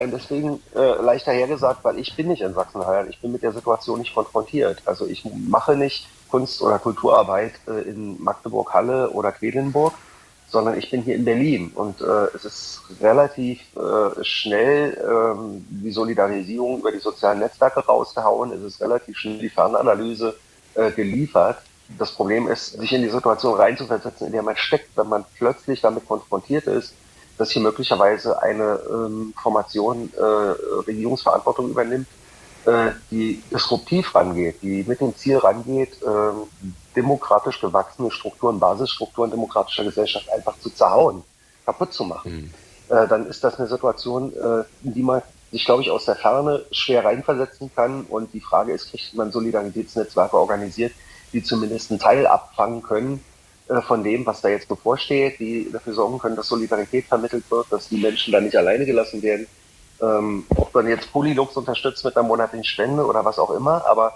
deswegen leicht dahergesagt, weil ich bin nicht in Sachsen-Anhalt. Ich bin mit der Situation nicht konfrontiert. Also ich mache nicht Kunst- oder Kulturarbeit in Magdeburg-Halle oder Quedlinburg, sondern ich bin hier in Berlin. Und es ist relativ schnell die Solidarisierung über die sozialen Netzwerke rausgehauen. Es ist relativ schnell die Fernanalyse geliefert. Das Problem ist, sich in die Situation reinzuversetzen, in der man steckt, wenn man plötzlich damit konfrontiert ist, dass hier möglicherweise eine Formation Regierungsverantwortung übernimmt, die disruptiv rangeht, die mit dem Ziel rangeht, demokratisch gewachsene Strukturen, Basisstrukturen demokratischer Gesellschaft einfach zu zerhauen, kaputt zu machen. Dann ist das eine Situation, in die man sich, glaube ich, aus der Ferne schwer reinversetzen kann. Und die Frage ist, kriegt man Solidaritätsnetzwerke organisiert, die zumindest einen Teil abfangen können von dem, was da jetzt bevorsteht, die dafür sorgen können, dass Solidarität vermittelt wird, dass die Menschen da nicht alleine gelassen werden. Ob man jetzt Polylux unterstützt mit einer monatlichen Spende oder was auch immer, aber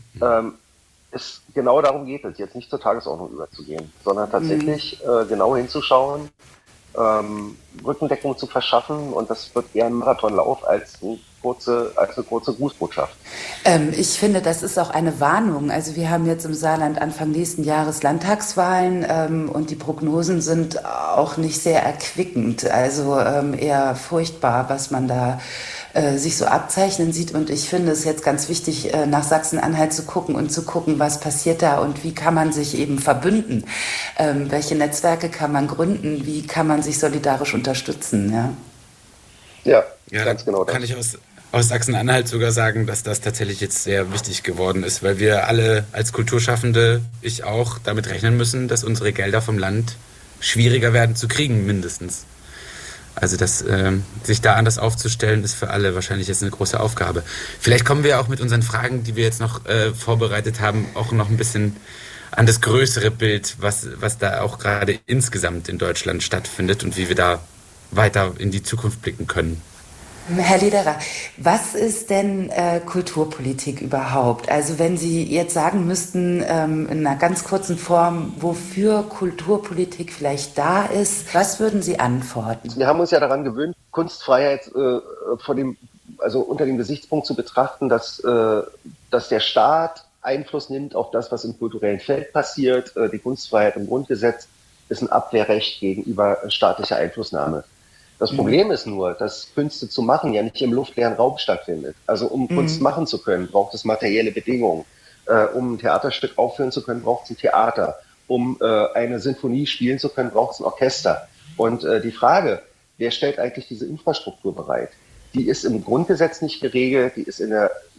genau darum geht es, jetzt nicht zur Tagesordnung überzugehen, sondern tatsächlich genau hinzuschauen, Rückendeckung zu verschaffen, und das wird eher ein Marathonlauf als eine kurze Grußbotschaft. Ich finde, das ist auch eine Warnung. Also wir haben jetzt im Saarland Anfang nächsten Jahres Landtagswahlen und die Prognosen sind auch nicht sehr erquickend, also eher furchtbar, was man da sich so abzeichnen sieht. Und ich finde es jetzt ganz wichtig, nach Sachsen-Anhalt zu gucken, was passiert da und wie kann man sich eben verbünden. Welche Netzwerke kann man gründen, wie kann man sich solidarisch unterstützen. Ja, ganz genau. Kann ich aus Sachsen-Anhalt sogar sagen, dass das tatsächlich jetzt sehr wichtig geworden ist, weil wir alle als Kulturschaffende, ich auch, damit rechnen müssen, dass unsere Gelder vom Land schwieriger werden zu kriegen, mindestens. Also sich da anders aufzustellen, ist für alle wahrscheinlich jetzt eine große Aufgabe. Vielleicht kommen wir auch mit unseren Fragen, die wir jetzt noch vorbereitet haben, auch noch ein bisschen an das größere Bild, was da auch gerade insgesamt in Deutschland stattfindet und wie wir da weiter in die Zukunft blicken können. Herr Lederer, was ist denn Kulturpolitik überhaupt? Also wenn Sie jetzt sagen müssten, in einer ganz kurzen Form, wofür Kulturpolitik vielleicht da ist, was würden Sie antworten? Wir haben uns ja daran gewöhnt, Kunstfreiheit unter dem Gesichtspunkt zu betrachten, dass der Staat Einfluss nimmt auf das, was im kulturellen Feld passiert. Die Kunstfreiheit im Grundgesetz ist ein Abwehrrecht gegenüber staatlicher Einflussnahme. Das Problem ist nur, dass Künste zu machen ja nicht im luftleeren Raum stattfindet. Also um Kunst machen zu können, braucht es materielle Bedingungen. Um ein Theaterstück aufführen zu können, braucht es ein Theater. Um eine Sinfonie spielen zu können, braucht es ein Orchester. Und die Frage, wer stellt eigentlich diese Infrastruktur bereit? Die ist im Grundgesetz nicht geregelt, die ist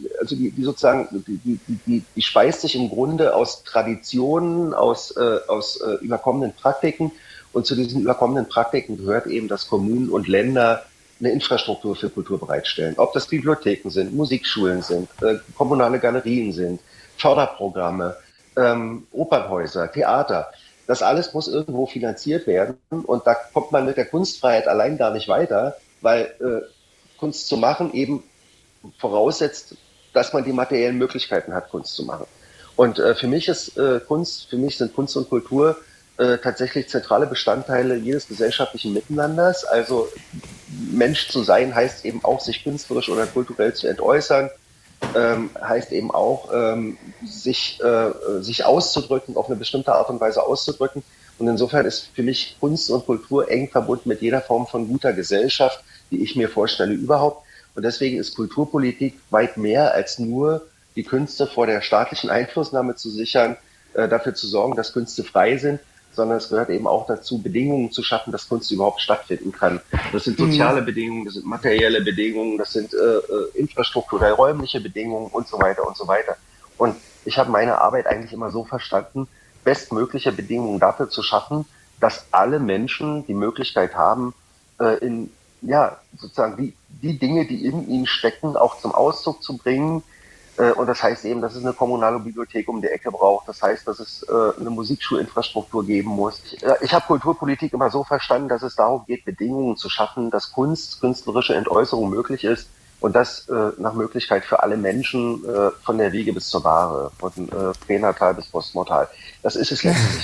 die speist sich im Grunde aus Traditionen, aus überkommenen Praktiken. Und zu diesen überkommenen Praktiken gehört eben, dass Kommunen und Länder eine Infrastruktur für Kultur bereitstellen. Ob das Bibliotheken sind, Musikschulen sind, kommunale Galerien sind, Förderprogramme, Opernhäuser, Theater. Das alles muss irgendwo finanziert werden. Und da kommt man mit der Kunstfreiheit allein gar nicht weiter, weil Kunst zu machen eben voraussetzt, dass man die materiellen Möglichkeiten hat, Kunst zu machen. Und für mich sind Kunst und Kultur tatsächlich zentrale Bestandteile jedes gesellschaftlichen Miteinanders. Also Mensch zu sein heißt eben auch, sich künstlerisch oder kulturell zu entäußern, heißt eben auch, sich auszudrücken, auf eine bestimmte Art und Weise auszudrücken. Und insofern ist für mich Kunst und Kultur eng verbunden mit jeder Form von guter Gesellschaft, die ich mir vorstelle überhaupt. Und deswegen ist Kulturpolitik weit mehr als nur die Künste vor der staatlichen Einflussnahme zu sichern, dafür zu sorgen, dass Künste frei sind, sondern es gehört eben auch dazu, Bedingungen zu schaffen, dass Kunst überhaupt stattfinden kann. Das sind soziale Bedingungen, das sind materielle Bedingungen, das sind infrastrukturell räumliche Bedingungen und so weiter und so weiter. Und ich habe meine Arbeit eigentlich immer so verstanden, bestmögliche Bedingungen dafür zu schaffen, dass alle Menschen die Möglichkeit haben, sozusagen die Dinge, die in ihnen stecken, auch zum Ausdruck zu bringen. Und das heißt eben, dass es eine kommunale Bibliothek um die Ecke braucht. Das heißt, dass es eine Musikschulinfrastruktur geben muss. Ich habe Kulturpolitik immer so verstanden, dass es darum geht, Bedingungen zu schaffen, dass künstlerische Entäußerung möglich ist und das nach Möglichkeit für alle Menschen von der Wiege bis zur Bahre, von pränatal bis postmortal. Das ist es letztlich.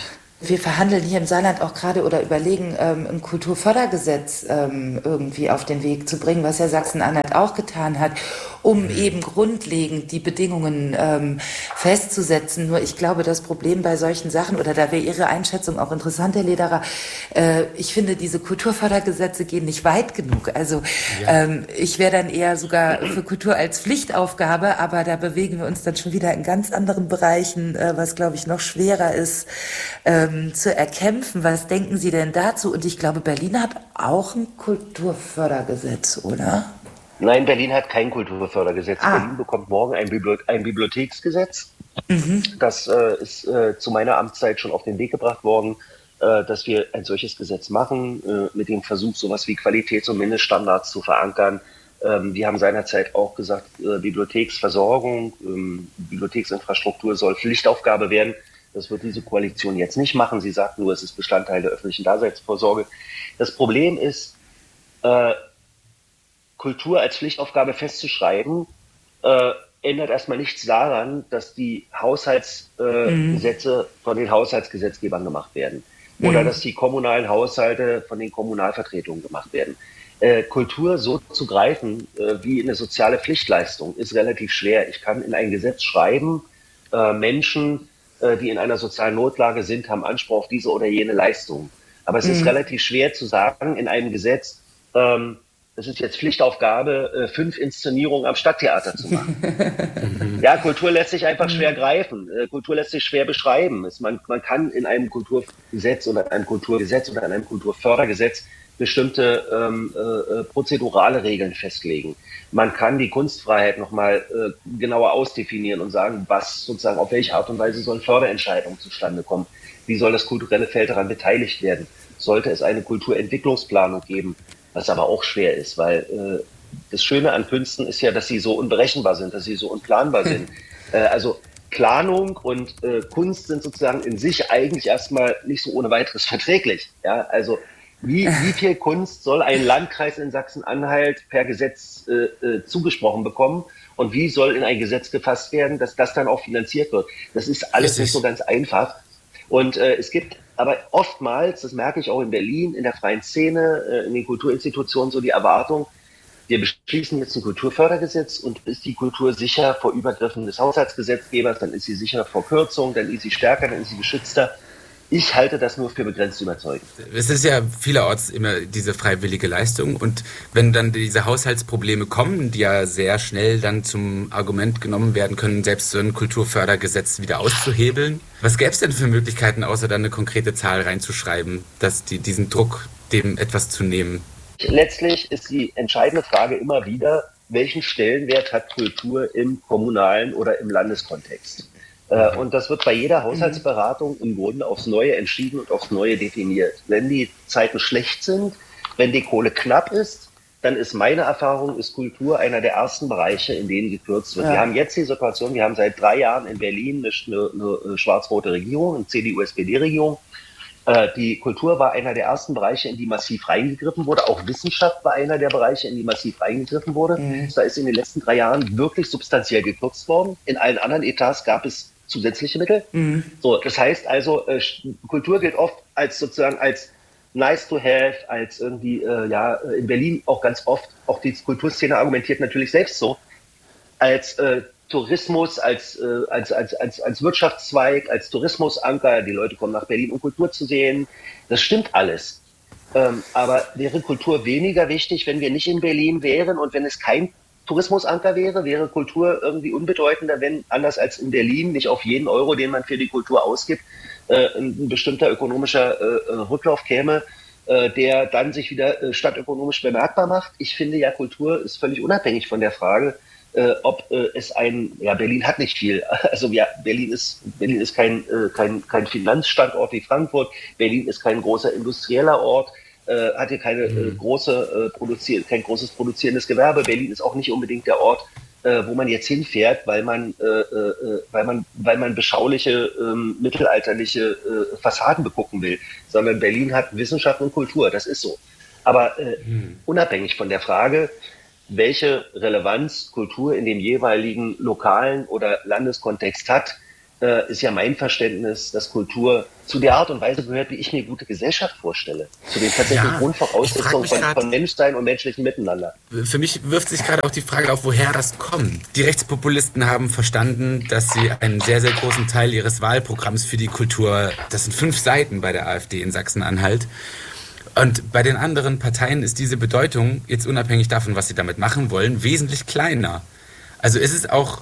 Wir verhandeln hier im Saarland auch gerade oder überlegen, ein Kulturfördergesetz irgendwie auf den Weg zu bringen, was ja Sachsen-Anhalt auch getan hat, um eben grundlegend die Bedingungen festzusetzen. Nur ich glaube, das Problem bei solchen Sachen, oder da wäre Ihre Einschätzung auch interessant, Herr Lederer, ich finde, diese Kulturfördergesetze gehen nicht weit genug. Also ich wäre dann eher sogar für Kultur als Pflichtaufgabe, aber da bewegen wir uns dann schon wieder in ganz anderen Bereichen, was, glaube ich, noch schwerer ist, zu erkämpfen. Was denken Sie denn dazu? Und ich glaube, Berlin hat auch ein Kulturfördergesetz, oder? Nein, Berlin hat kein Kulturfördergesetz. Berlin bekommt morgen ein Bibliotheksgesetz. Das ist zu meiner Amtszeit schon auf den Weg gebracht worden, dass wir ein solches Gesetz machen, mit dem Versuch, sowas wie Qualitäts- und Mindeststandards zu verankern. Wir haben seinerzeit auch gesagt, Bibliotheksversorgung, Bibliotheksinfrastruktur soll Pflichtaufgabe werden. Das wird diese Koalition jetzt nicht machen. Sie sagt nur, es ist Bestandteil der öffentlichen Daseinsvorsorge. Das Problem ist, Kultur als Pflichtaufgabe festzuschreiben, ändert erstmal nichts daran, dass die Haushaltsgesetze von den Haushaltsgesetzgebern gemacht werden. Oder dass die kommunalen Haushalte von den Kommunalvertretungen gemacht werden. Kultur so zu greifen wie eine soziale Pflichtleistung ist relativ schwer. Ich kann in ein Gesetz schreiben, Menschen, die in einer sozialen Notlage sind, haben Anspruch auf diese oder jene Leistung. Aber es ist relativ schwer zu sagen in einem Gesetz, es ist jetzt Pflichtaufgabe, 5 Inszenierungen am Stadttheater zu machen. Ja, Kultur lässt sich einfach schwer greifen. Kultur lässt sich schwer beschreiben. Man kann in einem Kulturgesetz oder einem Kulturgesetz oder in einem Kulturfördergesetz bestimmte prozedurale Regeln festlegen. Man kann die Kunstfreiheit nochmal genauer ausdefinieren und sagen, was sozusagen, auf welche Art und Weise sollen Förderentscheidungen zustande kommen. Wie soll das kulturelle Feld daran beteiligt werden? Sollte es eine Kulturentwicklungsplanung geben? Was aber auch schwer ist, weil das Schöne an Künsten ist ja, dass sie so unberechenbar sind, dass sie so unplanbar sind. Also Planung und Kunst sind sozusagen in sich eigentlich erstmal nicht so ohne weiteres verträglich. Ja, also wie viel Kunst soll ein Landkreis in Sachsen-Anhalt per Gesetz zugesprochen bekommen und wie soll in ein Gesetz gefasst werden, dass das dann auch finanziert wird? Das ist alles nicht so ganz einfach. Und es gibt aber oftmals, das merke ich auch in Berlin, in der freien Szene, in den Kulturinstitutionen, so die Erwartung, wir beschließen jetzt ein Kulturfördergesetz und ist die Kultur sicher vor Übergriffen des Haushaltsgesetzgebers, dann ist sie sicher vor Kürzung, dann ist sie stärker, dann ist sie geschützter. Ich halte das nur für begrenzt überzeugend. Es ist ja vielerorts immer diese freiwillige Leistung und wenn dann diese Haushaltsprobleme kommen, die ja sehr schnell dann zum Argument genommen werden können, selbst so ein Kulturfördergesetz wieder auszuhebeln. Was gäbe es denn für Möglichkeiten, außer dann eine konkrete Zahl reinzuschreiben, dass diesen Druck, dem etwas zu nehmen? Letztlich ist die entscheidende Frage immer wieder, welchen Stellenwert hat Kultur im kommunalen oder im Landeskontext? Und das wird bei jeder Haushaltsberatung im Grunde aufs Neue entschieden und aufs Neue definiert. Wenn die Zeiten schlecht sind, wenn die Kohle knapp ist, dann ist meine Erfahrung, ist Kultur einer der ersten Bereiche, in denen gekürzt wird. Ja. Wir haben jetzt die Situation, wir haben seit 3 Jahren in Berlin eine schwarz-rote Regierung, eine CDU-SPD-Regierung. Die Kultur war einer der ersten Bereiche, in die massiv reingegriffen wurde. Auch Wissenschaft war einer der Bereiche, in die massiv reingegriffen wurde. Da ist in den letzten 3 Jahren wirklich substanziell gekürzt worden. In allen anderen Etats gab es zusätzliche Mittel. So, das heißt also, Kultur gilt oft als sozusagen als nice to have, als irgendwie, in Berlin auch ganz oft, auch die Kulturszene argumentiert natürlich selbst so, als Tourismus, als Wirtschaftszweig, als Tourismusanker. Die Leute kommen nach Berlin, um Kultur zu sehen. Das stimmt alles. Aber wäre Kultur weniger wichtig, wenn wir nicht in Berlin wären und wenn es kein Tourismusanker wäre Kultur irgendwie unbedeutender, wenn anders als in Berlin nicht auf jeden Euro, den man für die Kultur ausgibt, ein bestimmter ökonomischer Rücklauf käme, der dann sich wieder stadtökonomisch bemerkbar macht. Ich finde ja, Kultur ist völlig unabhängig von der Frage, ob Berlin hat nicht viel. Also ja, Berlin ist kein Finanzstandort wie Frankfurt. Berlin ist kein großer industrieller Ort. Hat hier kein großes produzierendes Gewerbe. Berlin ist auch nicht unbedingt der Ort, wo man jetzt hinfährt, weil man beschauliche mittelalterliche Fassaden begucken will, sondern Berlin hat Wissenschaft und Kultur. Das ist so. Aber unabhängig von der Frage, welche Relevanz Kultur in dem jeweiligen lokalen oder Landeskontext hat, ist ja mein Verständnis, dass Kultur zu der Art und Weise gehört, wie ich mir gute Gesellschaft vorstelle. Zu den tatsächlichen Grundvoraussetzungen von Menschsein und menschlichem Miteinander. Für mich wirft sich gerade auch die Frage auf, woher das kommt. Die Rechtspopulisten haben verstanden, dass sie einen sehr, sehr großen Teil ihres Wahlprogramms für die Kultur, das sind 5 Seiten bei der AfD in Sachsen-Anhalt, und bei den anderen Parteien ist diese Bedeutung, jetzt unabhängig davon, was sie damit machen wollen, wesentlich kleiner. Also ist es auch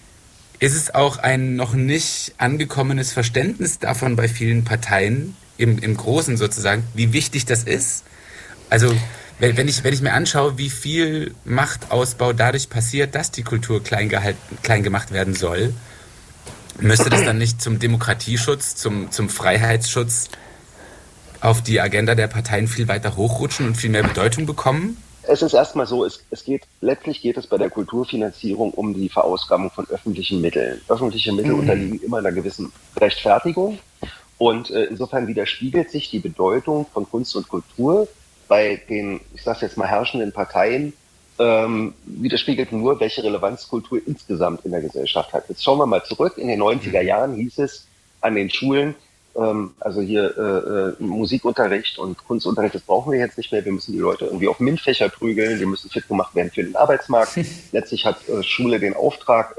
ein noch nicht angekommenes Verständnis davon bei vielen Parteien, im Großen sozusagen, wie wichtig das ist. Also wenn ich mir anschaue, wie viel Machtausbau dadurch passiert, dass die Kultur klein gemacht werden soll, müsste das dann nicht zum Demokratieschutz, zum Freiheitsschutz auf die Agenda der Parteien viel weiter hochrutschen und viel mehr Bedeutung bekommen? Es ist erstmal so, letztlich geht es bei der Kulturfinanzierung um die Verausgabung von öffentlichen Mitteln. Öffentliche Mittel unterliegen immer einer gewissen Rechtfertigung und insofern widerspiegelt sich die Bedeutung von Kunst und Kultur bei den, ich sage jetzt mal, herrschenden Parteien, widerspiegelt nur, welche Relevanz Kultur insgesamt in der Gesellschaft hat. Jetzt schauen wir mal zurück. In den 90er Jahren hieß es an den Schulen, also hier Musikunterricht und Kunstunterricht, das brauchen wir jetzt nicht mehr. Wir müssen die Leute irgendwie auf MINT-Fächer prügeln, die müssen fit gemacht werden für den Arbeitsmarkt. Letztlich hat Schule den Auftrag,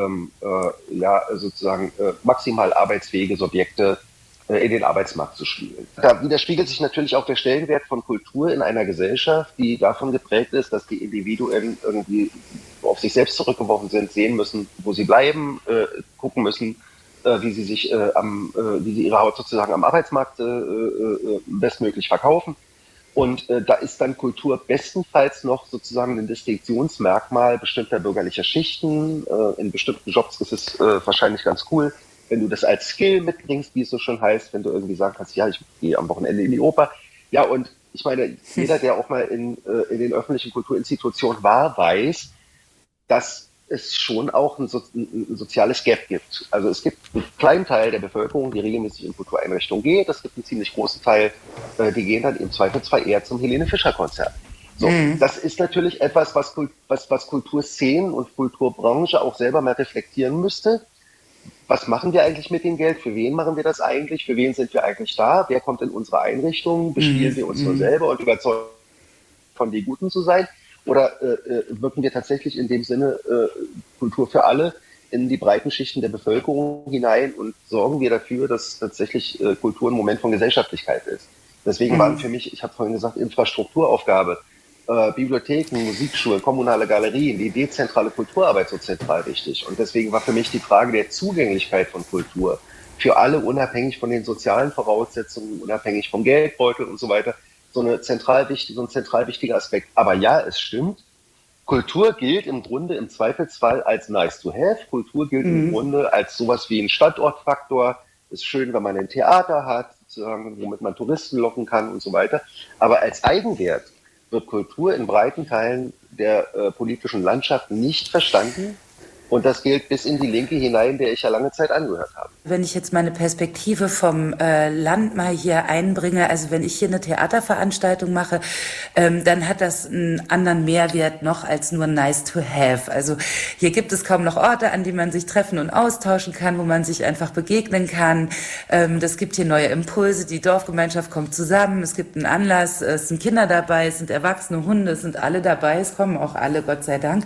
sozusagen maximal arbeitsfähige Subjekte in den Arbeitsmarkt zu spielen. Da widerspiegelt sich natürlich auch der Stellenwert von Kultur in einer Gesellschaft, die davon geprägt ist, dass die Individuen irgendwie auf sich selbst zurückgeworfen sind, sehen müssen, wo sie bleiben, gucken müssen, wie sie ihre Haut sozusagen am Arbeitsmarkt bestmöglich verkaufen. Und da ist dann Kultur bestenfalls noch sozusagen ein Distinktionsmerkmal bestimmter bürgerlicher Schichten. In bestimmten Jobs ist es wahrscheinlich ganz cool, wenn du das als Skill mitbringst, wie es so schon heißt, wenn du irgendwie sagen kannst, ja, ich gehe am Wochenende in die Oper. Ja, und ich meine, jeder, der auch mal in den öffentlichen Kulturinstitutionen war, weiß, dass es schon auch ein soziales Gap gibt. Also es gibt einen kleinen Teil der Bevölkerung, die regelmäßig in Kultureinrichtungen geht. Es gibt einen ziemlich großen Teil, die gehen dann im Zweifelsfall eher zum Helene Fischer Konzert. So, das ist natürlich etwas, was Kulturszenen und Kulturbranche auch selber mal reflektieren müsste. Was machen wir eigentlich mit dem Geld? Für wen machen wir das eigentlich? Für wen sind wir eigentlich da? Wer kommt in unsere Einrichtungen? Bespielen wir uns nur selber und überzeugen von die Guten zu sein? Oder wirken wir tatsächlich in dem Sinne Kultur für alle in die breiten Schichten der Bevölkerung hinein und sorgen wir dafür, dass tatsächlich Kultur ein Moment von Gesellschaftlichkeit ist? Deswegen waren für mich, ich habe vorhin gesagt, Infrastrukturaufgabe, Bibliotheken, Musikschulen, kommunale Galerien, die dezentrale Kulturarbeit so zentral wichtig. Und deswegen war für mich die Frage der Zugänglichkeit von Kultur für alle, unabhängig von den sozialen Voraussetzungen, unabhängig vom Geldbeutel und so weiter, so ein zentral wichtiger Aspekt. Aber ja, es stimmt, Kultur gilt im Grunde im Zweifelsfall als nice to have. Kultur gilt im Grunde als sowas wie ein Standortfaktor. Ist schön, wenn man ein Theater hat, sozusagen, womit man Touristen locken kann und so weiter. Aber als Eigenwert wird Kultur in breiten Teilen der politischen Landschaft nicht verstanden. Und das gilt bis in die Linke hinein, der ich ja lange Zeit angehört habe. Wenn ich jetzt meine Perspektive vom Land mal hier einbringe, also wenn ich hier eine Theaterveranstaltung mache, dann hat das einen anderen Mehrwert noch als nur nice to have. Also hier gibt es kaum noch Orte, an die man sich treffen und austauschen kann, wo man sich einfach begegnen kann. Das gibt hier neue Impulse, die Dorfgemeinschaft kommt zusammen, es gibt einen Anlass, es sind Kinder dabei, es sind erwachsene Hunde, es sind alle dabei, es kommen auch alle, Gott sei Dank.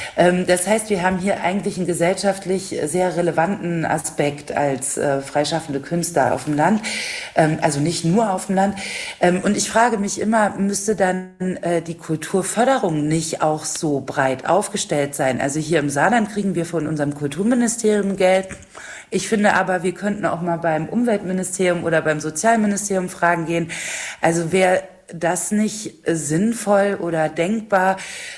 Das heißt, wir haben hier eigentlich einen gesellschaftlich sehr relevanten Aspekt als freischaffende Künstler auf dem Land, also nicht nur auf dem Land. Und ich frage mich immer, müsste dann die Kulturförderung nicht auch so breit aufgestellt sein? Also hier im Saarland kriegen wir von unserem Kulturministerium Geld. Ich finde aber, wir könnten auch mal beim Umweltministerium oder beim Sozialministerium fragen gehen. Also wäre das nicht sinnvoll oder denkbar,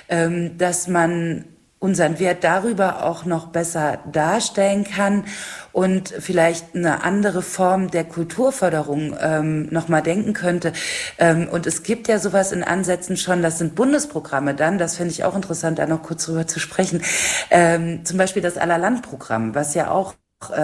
dass man unseren Wert darüber auch noch besser darstellen kann und vielleicht eine andere Form der Kulturförderung noch mal denken könnte. Und es gibt ja sowas in Ansätzen schon, das sind Bundesprogramme dann, das finde ich auch interessant, da noch kurz drüber zu sprechen. Zum Beispiel das Allerland-Programm, was ja auch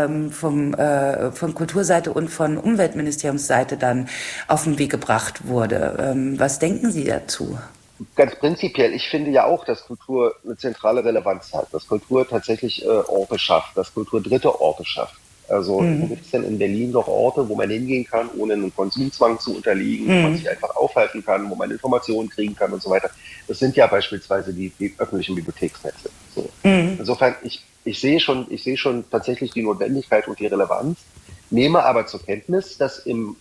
von Kulturseite und von Umweltministeriumsseite dann auf den Weg gebracht wurde. Was denken Sie dazu? Ganz prinzipiell, ich finde ja auch, dass Kultur eine zentrale Relevanz hat, dass Kultur tatsächlich Orte schafft, dass Kultur dritte Orte schafft. Also wo gibt es denn in Berlin noch Orte, wo man hingehen kann, ohne einen Konsumzwang zu unterliegen, wo man sich einfach aufhalten kann, wo man Informationen kriegen kann und so weiter. Das sind ja beispielsweise die öffentlichen Bibliotheksnetze. So. Insofern, ich sehe schon tatsächlich die Notwendigkeit und die Relevanz, nehme aber zur Kenntnis, dass im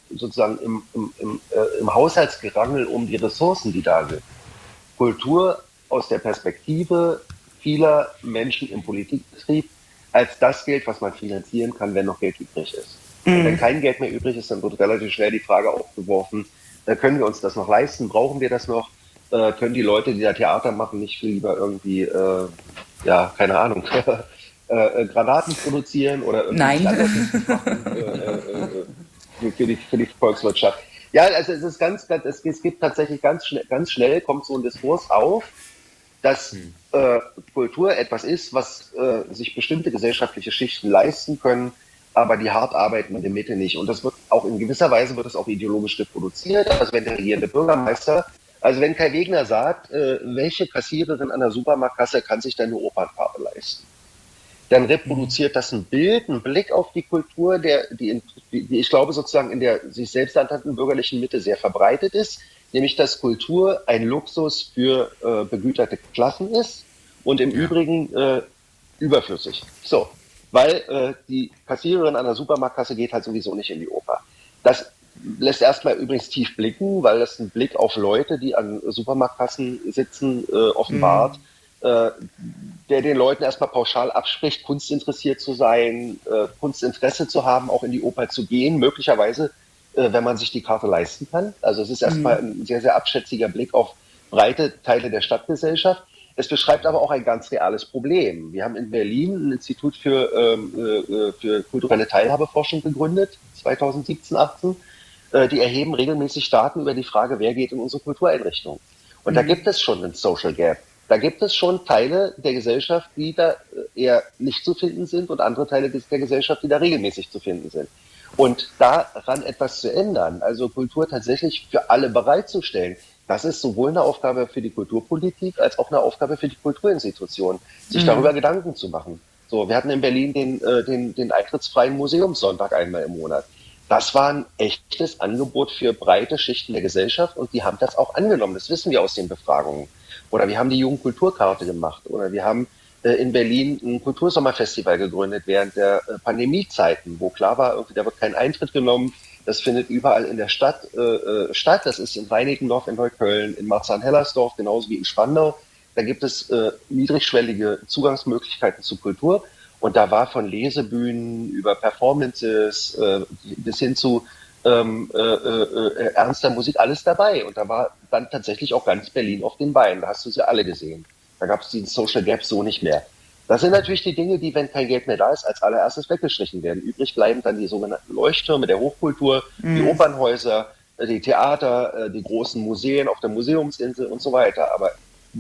Haushaltsgerangel um die Ressourcen, die da sind, Kultur aus der Perspektive vieler Menschen im Politikbetrieb als das gilt, was man finanzieren kann, wenn noch Geld übrig ist. Und wenn kein Geld mehr übrig ist, dann wird relativ schnell die Frage aufgeworfen, können wir uns das noch leisten, brauchen wir das noch, können die Leute, die da Theater machen, nicht viel lieber irgendwie, keine Ahnung, Granaten produzieren oder irgendwie anderes machen für die Volkswirtschaft. Ja, also es gibt tatsächlich ganz schnell kommt so ein Diskurs auf, dass Kultur etwas ist, was sich bestimmte gesellschaftliche Schichten leisten können, aber die hart arbeiten in der Mitte nicht. Und das wird auch in gewisser Weise auch ideologisch reproduziert. Also wenn der regierende Bürgermeister, also wenn Kai Wegner sagt, welche Kassiererin an der Supermarktkasse kann sich denn eine Opernfahrt leisten, dann reproduziert das ein Bild, einen Blick auf die Kultur, die ich glaube sozusagen in der sich selbst ernannten bürgerlichen Mitte sehr verbreitet ist, nämlich dass Kultur ein Luxus für begüterte Klassen ist und im Übrigen überflüssig. So, weil die Kassiererin an der Supermarktkasse geht halt sowieso nicht in die Oper. Das lässt erstmal übrigens tief blicken, weil das ein Blick auf Leute, die an Supermarktkassen sitzen, offenbart, der den Leuten erstmal pauschal abspricht, kunstinteressiert zu sein, Kunstinteresse zu haben, auch in die Oper zu gehen, möglicherweise, wenn man sich die Karte leisten kann. Also es ist erstmal ein sehr, sehr abschätziger Blick auf breite Teile der Stadtgesellschaft. Es beschreibt aber auch ein ganz reales Problem. Wir haben in Berlin ein Institut für kulturelle Teilhabeforschung gegründet, 2017, 18. Die erheben regelmäßig Daten über die Frage, wer geht in unsere Kultureinrichtungen. Und da gibt es schon einen Social Gap. Da gibt es schon Teile der Gesellschaft, die da eher nicht zu finden sind und andere Teile der Gesellschaft, die da regelmäßig zu finden sind. Und daran etwas zu ändern, also Kultur tatsächlich für alle bereitzustellen, das ist sowohl eine Aufgabe für die Kulturpolitik als auch eine Aufgabe für die Kulturinstitutionen, sich darüber Gedanken zu machen. So, wir hatten in Berlin den eintrittsfreien Museumssonntag einmal im Monat. Das war ein echtes Angebot für breite Schichten der Gesellschaft und die haben das auch angenommen. Das wissen wir aus den Befragungen. Oder wir haben die Jugendkulturkarte gemacht. Oder wir haben in Berlin ein Kultursommerfestival gegründet während der Pandemiezeiten, wo klar war, irgendwie, da wird kein Eintritt genommen. Das findet überall in der Stadt statt. Das ist in Reinickendorf, in Neukölln, in Marzahn-Hellersdorf, genauso wie in Spandau. Da gibt es niedrigschwellige Zugangsmöglichkeiten zu Kultur. Und da war von Lesebühnen über Performances bis hin zu ernster Musik alles dabei. Und da war dann tatsächlich auch ganz Berlin auf den Beinen. Da hast du sie alle gesehen. Da gab es diesen Social Gap so nicht mehr. Das sind natürlich die Dinge, die, wenn kein Geld mehr da ist, als allererstes weggestrichen werden. Übrig bleiben dann die sogenannten Leuchttürme der Hochkultur, die Opernhäuser, die Theater, die großen Museen auf der Museumsinsel und so weiter. Aber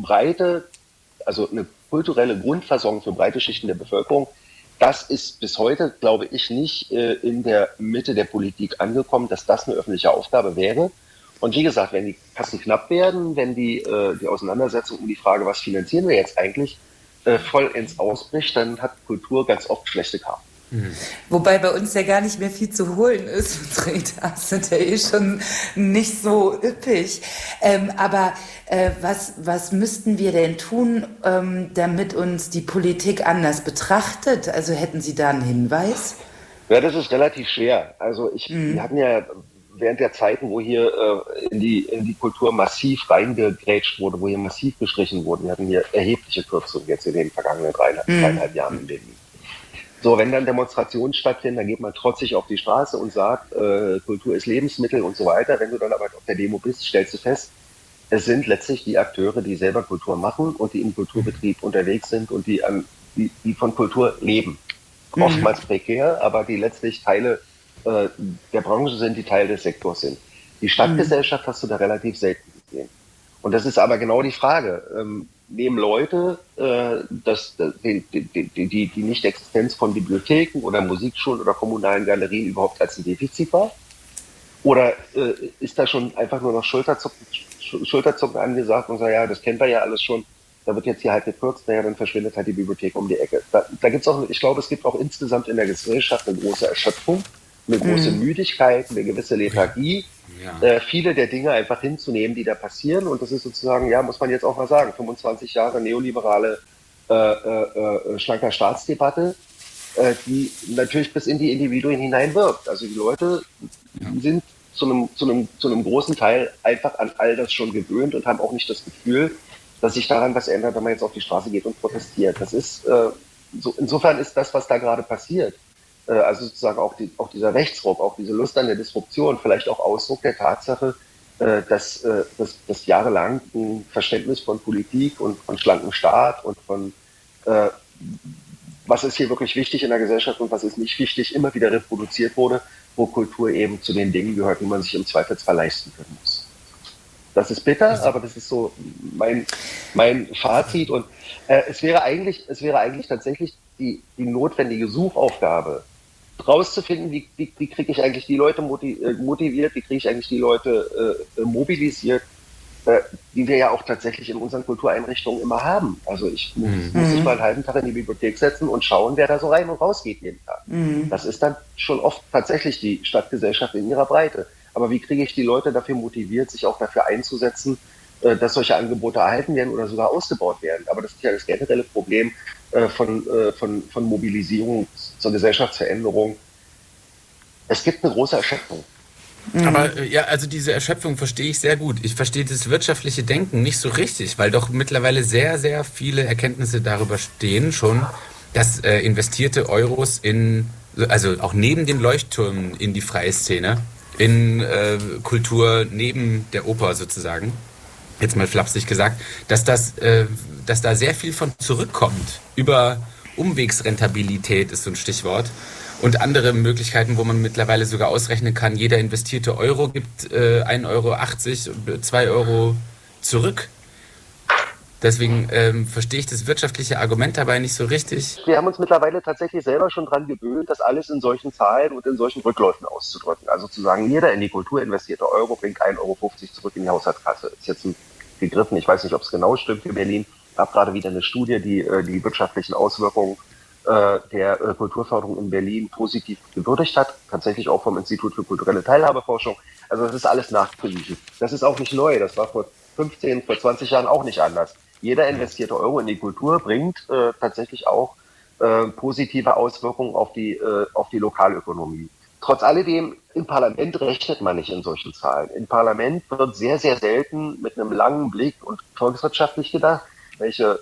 also eine kulturelle Grundversorgung für breite Schichten der Bevölkerung, das ist bis heute, glaube ich, nicht in der Mitte der Politik angekommen, dass das eine öffentliche Aufgabe wäre. Und wie gesagt, wenn die Kassen knapp werden, wenn die Auseinandersetzung um die Frage, was finanzieren wir jetzt eigentlich, vollends ausbricht, dann hat Kultur ganz oft schlechte Karten. Wobei bei uns ja gar nicht mehr viel zu holen ist. Unsere Etats sind ja schon nicht so üppig. Aber was müssten wir denn tun, damit uns die Politik anders betrachtet? Also hätten Sie da einen Hinweis? Ja, das ist relativ schwer. Also wir hatten ja während der Zeiten, wo hier in die Kultur massiv reingegrätscht wurde, wo hier massiv gestrichen wurde, wir hatten hier erhebliche Kürzungen jetzt in den vergangenen dreieinhalb Jahren in Berlin. So, wenn dann Demonstrationen stattfinden, dann geht man trotzig auf die Straße und sagt, Kultur ist Lebensmittel und so weiter. Wenn du dann aber auf der Demo bist, stellst du fest, es sind letztlich die Akteure, die selber Kultur machen und die im Kulturbetrieb unterwegs sind und die von Kultur leben. Oftmals prekär, aber die letztlich Teile der Branche sind, die Teil des Sektors sind. Die Stadtgesellschaft hast du da relativ selten gesehen. Und das ist aber genau die Frage. Nehmen Leute die Nicht-Existenz von Bibliotheken oder Musikschulen oder kommunalen Galerien überhaupt als ein Defizit wahr? Oder ist da schon einfach nur noch Schulterzucken angesagt und sagt, ja, das kennt er ja alles schon, da wird jetzt hier halt gekürzt, naja, dann verschwindet halt die Bibliothek um die Ecke. Da gibt's auch, ich glaube, es gibt auch insgesamt in der Gesellschaft eine große Erschöpfung, eine große Müdigkeit, eine gewisse Lethargie, viele der Dinge einfach hinzunehmen, die da passieren. Und das ist sozusagen, ja, muss man jetzt auch mal sagen, 25 Jahre neoliberale schlanker Staatsdebatte, die natürlich bis in die Individuen hineinwirkt. Also die Leute sind zu einem großen Teil einfach an all das schon gewöhnt und haben auch nicht das Gefühl, dass sich daran was ändert, wenn man jetzt auf die Straße geht und protestiert. Das ist insofern ist das, was da gerade passiert, also sozusagen auch dieser Rechtsruck, auch diese Lust an der Disruption, vielleicht auch Ausdruck der Tatsache, dass jahrelang ein Verständnis von Politik und von schlankem Staat und von was ist hier wirklich wichtig in der Gesellschaft und was ist nicht wichtig, immer wieder reproduziert wurde, wo Kultur eben zu den Dingen gehört, die man sich im Zweifelsfall leisten können muss. Das ist bitter, aber das ist so mein Fazit. Und es wäre eigentlich tatsächlich die notwendige Suchaufgabe, rauszufinden, wie kriege ich eigentlich die Leute motiviert, wie kriege ich eigentlich die Leute mobilisiert, die wir ja auch tatsächlich in unseren Kultureinrichtungen immer haben. Also ich muss mich mal einen halben Tag in die Bibliothek setzen und schauen, wer da so rein und raus geht jeden Tag. Das ist dann schon oft tatsächlich die Stadtgesellschaft in ihrer Breite. Aber wie kriege ich die Leute dafür motiviert, sich auch dafür einzusetzen, dass solche Angebote erhalten werden oder sogar ausgebaut werden? Aber das ist ja das generelle Problem von Mobilisierung zur Gesellschaftsveränderung. Es gibt eine große Erschöpfung. Aber ja, also diese Erschöpfung verstehe ich sehr gut. Ich verstehe das wirtschaftliche Denken nicht so richtig, weil doch mittlerweile sehr, sehr viele Erkenntnisse darüber stehen schon, dass investierte Euros also auch neben den Leuchttürmen in die freie Szene, in Kultur neben der Oper sozusagen, jetzt mal flapsig gesagt, dass da sehr viel von zurückkommt. Über Umwegsrentabilität ist so ein Stichwort. Und andere Möglichkeiten, wo man mittlerweile sogar ausrechnen kann, jeder investierte Euro gibt 1,80 Euro, 2 Euro zurück. Deswegen verstehe ich das wirtschaftliche Argument dabei nicht so richtig. Wir haben uns mittlerweile tatsächlich selber schon dran gewöhnt, das alles in solchen Zahlen und in solchen Rückläufen auszudrücken. Also zu sagen, jeder in die Kultur investierte Euro bringt 1,50 Euro zurück in die Haushaltskasse. Ist jetzt ein Begriff, ich weiß nicht, ob es genau stimmt für Berlin. Ich habe gerade wieder eine Studie, die die wirtschaftlichen Auswirkungen der Kulturförderung in Berlin positiv gewürdigt hat, tatsächlich auch vom Institut für kulturelle Teilhabeforschung. Also das ist alles nachgewiesen. Das ist auch nicht neu, das war vor 20 Jahren auch nicht anders. Jeder investierte Euro in die Kultur bringt tatsächlich auch positive Auswirkungen auf die Lokalökonomie. Trotz alledem, im Parlament rechnet man nicht in solchen Zahlen. Im Parlament wird sehr, sehr selten mit einem langen Blick und volkswirtschaftlich gedacht, welche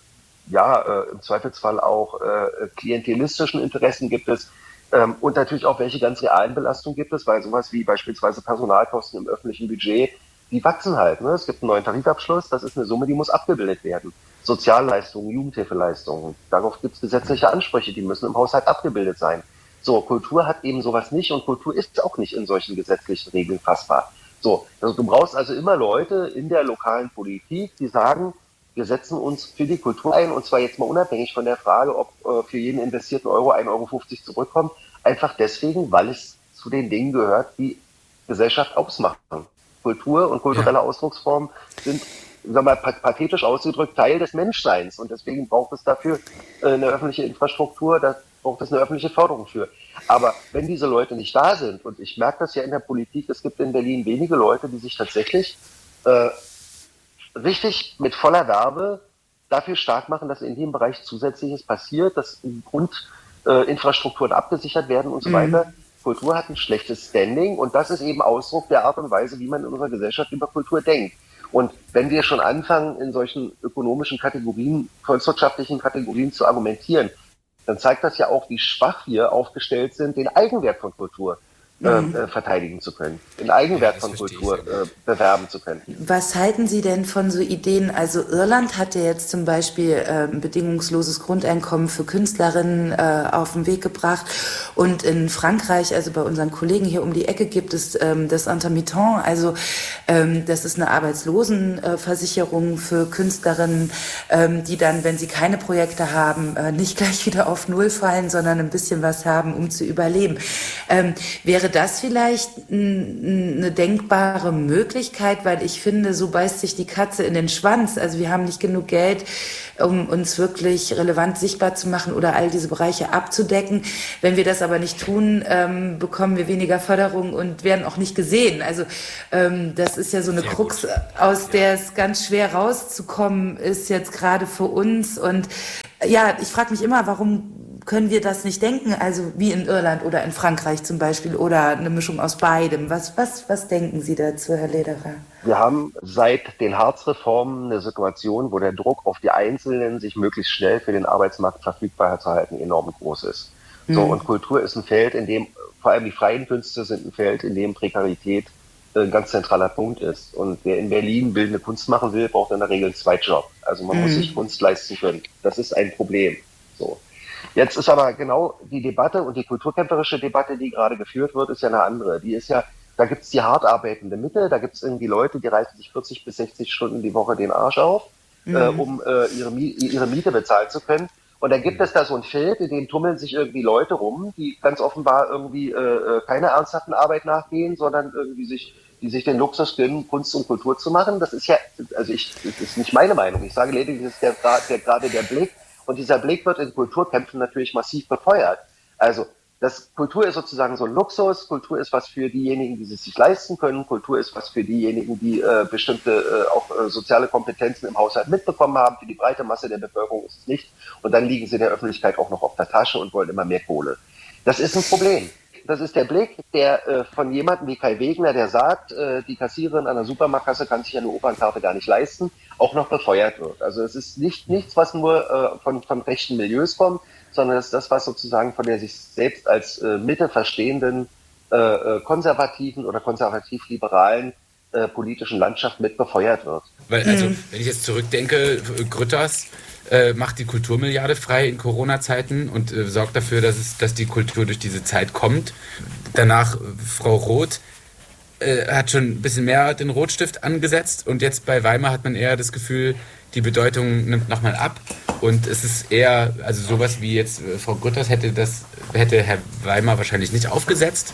im Zweifelsfall auch klientelistischen Interessen gibt es und natürlich auch welche ganz realen Belastungen gibt es, weil sowas wie beispielsweise Personalkosten im öffentlichen Budget, die wachsen halt. Ne? Es gibt einen neuen Tarifabschluss, das ist eine Summe, die muss abgebildet werden. Sozialleistungen, Jugendhilfeleistungen, darauf gibt es gesetzliche Ansprüche, die müssen im Haushalt abgebildet sein. So, Kultur hat eben sowas nicht und Kultur ist auch nicht in solchen gesetzlichen Regeln fassbar. So, also du brauchst also immer Leute in der lokalen Politik, die sagen, wir setzen uns für die Kultur ein, und zwar jetzt mal unabhängig von der Frage, ob für jeden investierten Euro 1,50 Euro zurückkommt, einfach deswegen, weil es zu den Dingen gehört, die Gesellschaft ausmachen. Kultur und kulturelle Ausdrucksformen sind, sagen wir mal, pathetisch ausgedrückt, Teil des Menschseins, und deswegen braucht es dafür eine öffentliche Infrastruktur, da braucht es eine öffentliche Förderung für. Aber wenn diese Leute nicht da sind, und ich merke das ja in der Politik, es gibt in Berlin wenige Leute, die sich tatsächlich richtig mit voller Werbe dafür stark machen, dass in dem Bereich Zusätzliches passiert, dass Grundinfrastrukturen abgesichert werden und so weiter. Kultur hat ein schlechtes Standing, und das ist eben Ausdruck der Art und Weise, wie man in unserer Gesellschaft über Kultur denkt. Und wenn wir schon anfangen, in solchen ökonomischen Kategorien, volkswirtschaftlichen Kategorien zu argumentieren, dann zeigt das ja auch, wie schwach wir aufgestellt sind, den Eigenwert von Kultur verteidigen zu können, den Eigenwert von Kultur bewerben zu können. Was halten Sie denn von so Ideen? Also Irland hat ja jetzt zum Beispiel ein bedingungsloses Grundeinkommen für Künstlerinnen auf den Weg gebracht, und in Frankreich, also bei unseren Kollegen hier um die Ecke, gibt es das Intermittent, also das ist eine Arbeitslosenversicherung für Künstlerinnen, die dann, wenn sie keine Projekte haben, nicht gleich wieder auf Null fallen, sondern ein bisschen was haben, um zu überleben. Wäre Wäre das vielleicht eine denkbare Möglichkeit, weil ich finde, so beißt sich die Katze in den Schwanz. Also wir haben nicht genug Geld, um uns wirklich relevant sichtbar zu machen oder all diese Bereiche abzudecken. Wenn wir das aber nicht tun, bekommen wir weniger Förderung und werden auch nicht gesehen. Also das ist ja so eine Krux, aus der es ganz schwer rauszukommen ist jetzt gerade für uns. Und ja, ich frage mich immer, warum können wir das nicht denken? Also wie in Irland oder in Frankreich zum Beispiel oder eine Mischung aus beidem. Was denken Sie dazu, Herr Lederer? Wir haben seit den Hartz-Reformen eine Situation, wo der Druck auf die Einzelnen, sich möglichst schnell für den Arbeitsmarkt verfügbar zu halten, enorm groß ist. So, und Kultur ist ein Feld, in dem vor allem die freien Künste sind ein Feld, in dem Prekarität ein ganz zentraler Punkt ist. Und wer in Berlin bildende Kunst machen will, braucht in der Regel einen Zweitjob. Also man muss sich Kunst leisten können. Das ist ein Problem. So. Jetzt ist aber genau die Debatte und die kulturkämpferische Debatte, die gerade geführt wird, ist ja eine andere. Die ist ja, da gibt es die hart arbeitende Mitte, da gibt es irgendwie Leute, die reißen sich 40 bis 60 Stunden die Woche den Arsch auf, um ihre Miete bezahlen zu können. Und dann gibt es da so ein Feld, in dem tummeln sich irgendwie Leute rum, die ganz offenbar irgendwie keiner ernsthaften Arbeit nachgehen, sondern irgendwie die sich den Luxus gönnen, Kunst und Kultur zu machen. Das ist ja, also das ist nicht meine Meinung. Ich sage lediglich, das ist gerade der Blick. Und dieser Blick wird in Kulturkämpfen natürlich massiv befeuert. Also Kultur ist sozusagen so ein Luxus, Kultur ist was für diejenigen, die es sich leisten können, Kultur ist was für diejenigen, die bestimmte auch soziale Kompetenzen im Haushalt mitbekommen haben, für die breite Masse der Bevölkerung ist es nicht. Und dann liegen sie in der Öffentlichkeit auch noch auf der Tasche und wollen immer mehr Kohle. Das ist ein Problem. Das ist der Blick, der von jemandem wie Kai Wegner, der sagt, die Kassiererin an der Supermarktkasse kann sich eine Opernkarte gar nicht leisten, auch noch befeuert wird. Also es ist nichts, was nur von rechten Milieus kommt, sondern es ist das, was sozusagen von der sich selbst als Mitte verstehenden konservativen oder konservativ-liberalen politischen Landschaft mit befeuert wird. Weil, also, wenn ich jetzt zurückdenke, Grütters macht die Kulturmilliarde frei in Corona-Zeiten und sorgt dafür, dass die Kultur durch diese Zeit kommt. Danach Frau Roth hat schon ein bisschen mehr den Rotstift angesetzt und jetzt bei Weimar hat man eher das Gefühl, die Bedeutung nimmt nochmal ab und es ist eher, also sowas wie jetzt Frau Grütters hätte Herr Weimar wahrscheinlich nicht aufgesetzt.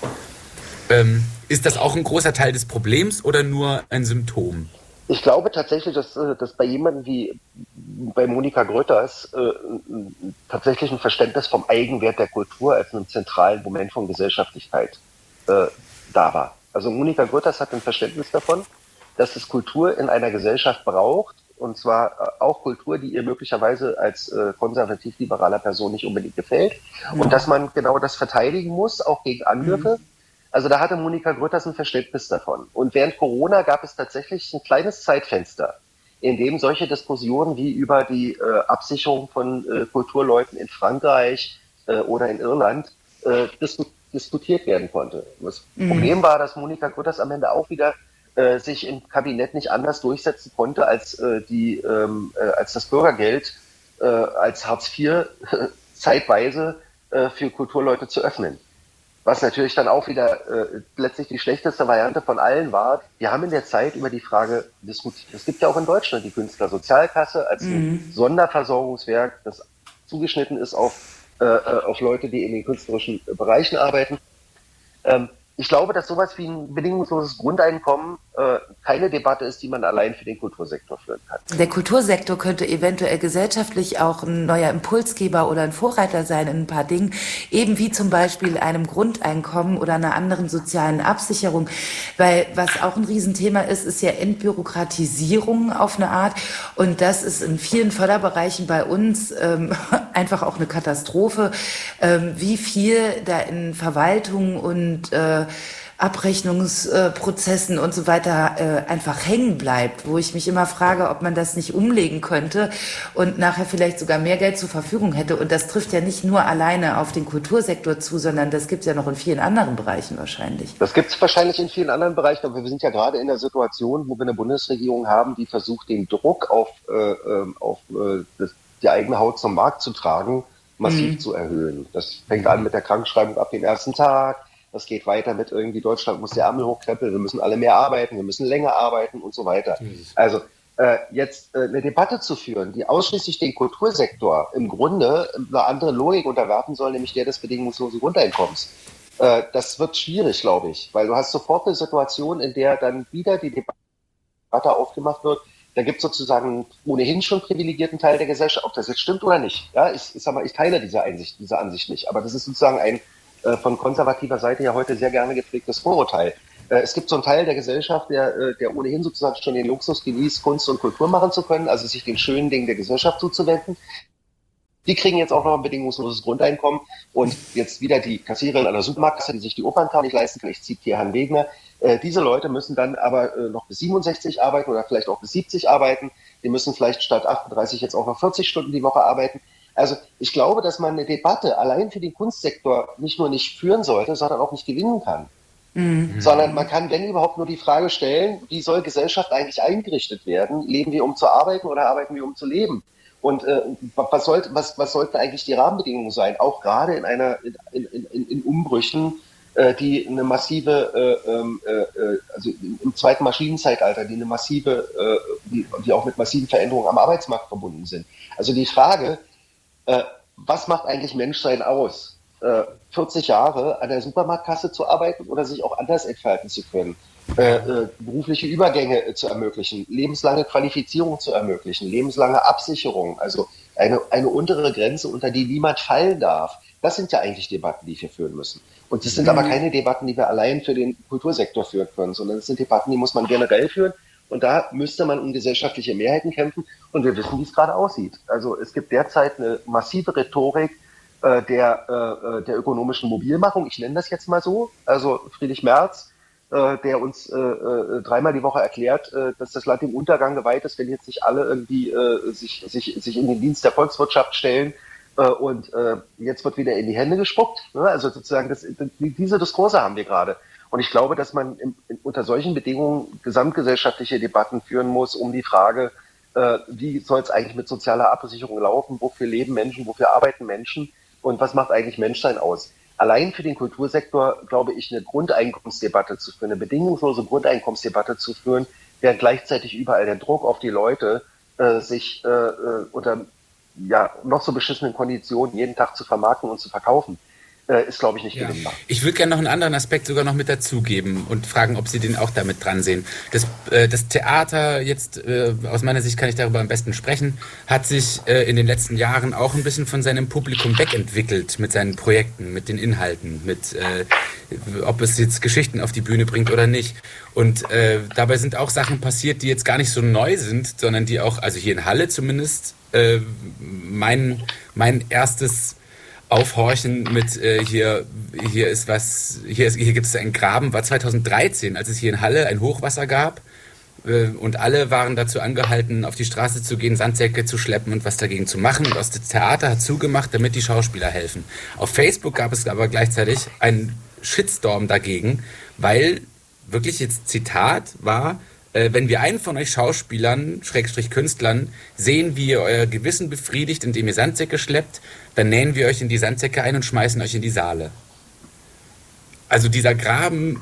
Ist das auch ein großer Teil des Problems oder nur ein Symptom? Ich glaube tatsächlich, dass bei jemandem wie bei Monika Grütters tatsächlich ein Verständnis vom Eigenwert der Kultur als einem zentralen Moment von Gesellschaftlichkeit da war. Also Monika Grütters hat ein Verständnis davon, dass es Kultur in einer Gesellschaft braucht, und zwar auch Kultur, die ihr möglicherweise als konservativ-liberaler Person nicht unbedingt gefällt, und dass man genau das verteidigen muss, auch gegen Angriffe. Also da hatte Monika Grütters ein Verständnis davon. Und während Corona gab es tatsächlich ein kleines Zeitfenster, in dem solche Diskussionen wie über die Absicherung von Kulturleuten in Frankreich oder in Irland diskutiert werden konnte. Das Problem war, dass Monika Grütters am Ende auch wieder sich im Kabinett nicht anders durchsetzen konnte, als das Bürgergeld als Hartz IV zeitweise für Kulturleute zu öffnen. Was natürlich dann auch wieder letztlich die schlechteste Variante von allen war. Wir haben in der Zeit über die Frage diskutiert. Es gibt ja auch in Deutschland die Künstlersozialkasse als ein Sonderversorgungswerk, das zugeschnitten ist auf Leute, die in den künstlerischen Bereichen arbeiten. Ich glaube, dass sowas wie ein bedingungsloses Grundeinkommen keine Debatte ist, die man allein für den Kultursektor führen kann. Der Kultursektor könnte eventuell gesellschaftlich auch ein neuer Impulsgeber oder ein Vorreiter sein in ein paar Dingen, eben wie zum Beispiel einem Grundeinkommen oder einer anderen sozialen Absicherung. Weil was auch ein Riesenthema ist, ist ja Entbürokratisierung auf eine Art. Und das ist in vielen Förderbereichen bei uns einfach auch eine Katastrophe, wie viel da in Verwaltung und Abrechnungsprozessen und so weiter einfach hängen bleibt, wo ich mich immer frage, ob man das nicht umlegen könnte und nachher vielleicht sogar mehr Geld zur Verfügung hätte. Und das trifft ja nicht nur alleine auf den Kultursektor zu, sondern das gibt es ja noch in vielen anderen Bereichen wahrscheinlich. Das gibt es wahrscheinlich in vielen anderen Bereichen, aber wir sind ja gerade in der Situation, wo wir eine Bundesregierung haben, die versucht, den Druck auf die eigene Haut zum Markt zu tragen, massiv zu erhöhen. Das fängt an mit der Krankschreibung ab dem ersten Tag. Das geht weiter mit irgendwie Deutschland muss die Ärmel hochkrempeln, wir müssen alle mehr arbeiten, wir müssen länger arbeiten und so weiter. Also jetzt eine Debatte zu führen, die ausschließlich den Kultursektor im Grunde einer anderen Logik unterwerfen soll, nämlich der des bedingungslosen Grundeinkommens. Das wird schwierig, glaube ich, weil du hast sofort eine Situation, in der dann wieder die Debatte aufgemacht wird. Da gibt es sozusagen einen ohnehin schon privilegierten Teil der Gesellschaft, ob das jetzt stimmt oder nicht. Ja, ich sag mal, ich teile diese Ansicht nicht. Aber das ist sozusagen ein von konservativer Seite ja heute sehr gerne gepflegtes Vorurteil. Es gibt so einen Teil der Gesellschaft, der ohnehin sozusagen schon den Luxus genießt, Kunst und Kultur machen zu können, also sich den schönen Dingen der Gesellschaft zuzuwenden. Die kriegen jetzt auch noch ein bedingungsloses Grundeinkommen und jetzt wieder die Kassiererin an der Supermarktkasse, die sich die Opernkarten nicht leisten kann. Ich zitiere Herrn Wegner. Diese Leute müssen dann aber noch bis 67 arbeiten oder vielleicht auch bis 70 arbeiten. Die müssen vielleicht statt 38 jetzt auch noch 40 Stunden die Woche arbeiten. Also ich glaube, dass man eine Debatte allein für den Kunstsektor nicht nur nicht führen sollte, sondern auch nicht gewinnen kann. Sondern man kann, wenn überhaupt, nur die Frage stellen, wie soll Gesellschaft eigentlich eingerichtet werden? Leben wir, um zu arbeiten oder arbeiten wir, um zu leben? Und was sollten eigentlich die Rahmenbedingungen sein? Auch gerade in Umbrüchen, die eine massive, also im zweiten Maschinenzeitalter, die eine massive, die auch mit massiven Veränderungen am Arbeitsmarkt verbunden sind. Also die Frage, was macht eigentlich Menschsein aus? 40 Jahre an der Supermarktkasse zu arbeiten oder sich auch anders entfalten zu können? Berufliche Übergänge zu ermöglichen, lebenslange Qualifizierung zu ermöglichen, lebenslange Absicherung, also eine untere Grenze, unter die niemand fallen darf. Das sind ja eigentlich Debatten, die wir führen müssen. Und das sind aber keine Debatten, die wir allein für den Kultursektor führen können, sondern das sind Debatten, die muss man generell führen. Und da müsste man um gesellschaftliche Mehrheiten kämpfen. Und wir wissen, wie es gerade aussieht. Also es gibt derzeit eine massive Rhetorik der ökonomischen Mobilmachung. Ich nenne das jetzt mal so. Also Friedrich Merz, der uns dreimal die Woche erklärt, dass das Land dem Untergang geweiht ist, wenn jetzt nicht alle irgendwie sich in den Dienst der Volkswirtschaft stellen und jetzt wird wieder in die Hände gespuckt. Ne? Also sozusagen diese Diskurse haben wir gerade. Und ich glaube, dass man unter solchen Bedingungen gesamtgesellschaftliche Debatten führen muss um die Frage, wie soll es eigentlich mit sozialer Absicherung laufen, wofür leben Menschen, wofür arbeiten Menschen und was macht eigentlich Menschsein aus. Allein für den Kultursektor, glaube ich, eine Grundeinkommensdebatte zu führen, eine bedingungslose Grundeinkommensdebatte zu führen, während gleichzeitig überall der Druck auf die Leute, sich unter noch so beschissenen Konditionen jeden Tag zu vermarkten und zu verkaufen, ist, glaube ich, nicht gewinnbar. Ich würde gerne noch einen anderen Aspekt sogar noch mit dazugeben und fragen, ob Sie den auch damit dran sehen. Das Theater jetzt, aus meiner Sicht kann ich darüber am besten sprechen, hat sich in den letzten Jahren auch ein bisschen von seinem Publikum wegentwickelt mit seinen Projekten, mit den Inhalten, mit ob es jetzt Geschichten auf die Bühne bringt oder nicht. Und dabei sind auch Sachen passiert, die jetzt gar nicht so neu sind, sondern die auch, also hier in Halle zumindest, mein erstes Aufhorchen mit hier gibt es einen Graben, war 2013, als es hier in Halle ein Hochwasser gab und alle waren dazu angehalten, auf die Straße zu gehen, Sandsäcke zu schleppen und was dagegen zu machen. Und das Theater hat zugemacht, damit die Schauspieler helfen. Auf Facebook gab es aber gleichzeitig einen Shitstorm dagegen, weil wirklich jetzt Zitat war: Wenn wir einen von euch Schauspielern, Künstlern, sehen, wie ihr euer Gewissen befriedigt, indem ihr Sandsäcke schleppt, dann nähen wir euch in die Sandsäcke ein und schmeißen euch in die Saale. Also dieser Graben,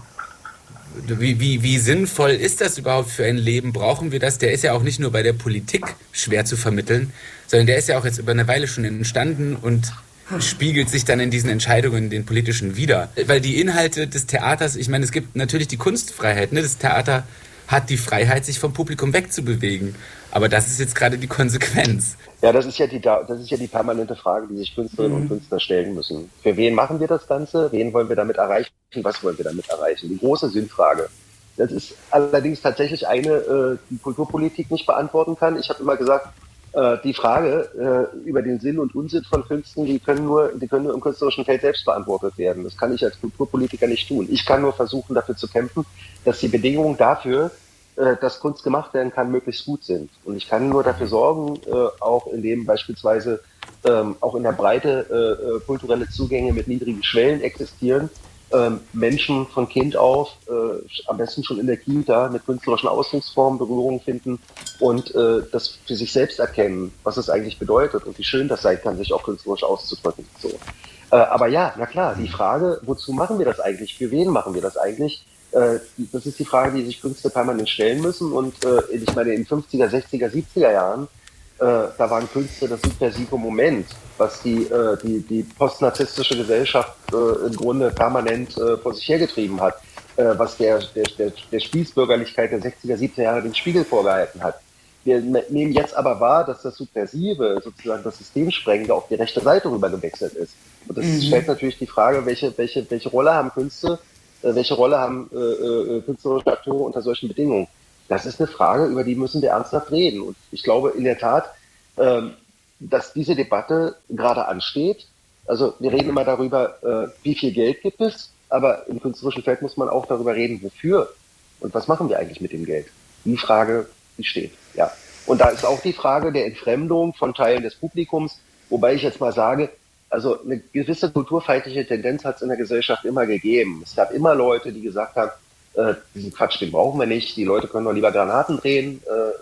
wie sinnvoll ist das überhaupt für ein Leben? Brauchen wir das? Der ist ja auch nicht nur bei der Politik schwer zu vermitteln, sondern der ist ja auch jetzt über eine Weile schon entstanden und spiegelt sich dann in diesen Entscheidungen, den politischen wider. Weil die Inhalte des Theaters, ich meine, es gibt natürlich die Kunstfreiheit, ne? Das Theater hat die Freiheit, sich vom Publikum wegzubewegen. Aber das ist jetzt gerade die Konsequenz. Ja, das ist ja die permanente Frage, die sich Künstlerinnen und Künstler stellen müssen. Für wen machen wir das Ganze? Wen wollen wir damit erreichen? Was wollen wir damit erreichen? Die große Sinnfrage. Das ist allerdings tatsächlich eine, die Kulturpolitik nicht beantworten kann. Ich habe immer gesagt, die Frage über den Sinn und Unsinn von Künsten, die können nur im künstlerischen Feld selbst beantwortet werden. Das kann ich als Kulturpolitiker nicht tun. Ich kann nur versuchen, dafür zu kämpfen, dass die Bedingungen dafür, dass Kunst gemacht werden kann, möglichst gut sind. Und ich kann nur dafür sorgen, auch indem beispielsweise auch in der Breite kulturelle Zugänge mit niedrigen Schwellen existieren, Menschen von Kind auf, am besten schon in der Kita, mit künstlerischen Ausdrucksformen Berührung finden und das für sich selbst erkennen, was es eigentlich bedeutet und wie schön das sein kann, sich auch künstlerisch auszudrücken. So. Aber ja, na klar, die Frage, wozu machen wir das eigentlich? Für wen machen wir das eigentlich? Das ist die Frage, die sich Künstler permanent stellen müssen. Und ich meine, in den 50er, 60er, 70er Jahren da waren Künste das subversive Moment, was die postnarzisstische Gesellschaft im Grunde permanent vor sich hergetrieben hat, was der Spießbürgerlichkeit der 60er, 70er Jahre den Spiegel vorgehalten hat. Wir nehmen jetzt aber wahr, dass das Subversive, sozusagen das Systemsprengende, auf die rechte Seite rüber gewechselt ist. Und das stellt natürlich die Frage, welche Rolle haben Künste, welche Rolle haben künstlerische Akteure unter solchen Bedingungen? Das ist eine Frage, über die müssen wir ernsthaft reden. Und ich glaube in der Tat, dass diese Debatte gerade ansteht. Also wir reden immer darüber, wie viel Geld gibt es, aber im künstlerischen Feld muss man auch darüber reden, wofür und was machen wir eigentlich mit dem Geld. Die Frage, die steht. Ja. Und da ist auch die Frage der Entfremdung von Teilen des Publikums, wobei ich jetzt mal sage, also eine gewisse kulturfeindliche Tendenz hat es in der Gesellschaft immer gegeben. Es gab immer Leute, die gesagt haben, diesen Quatsch, den brauchen wir nicht, die Leute können doch lieber Granaten drehen,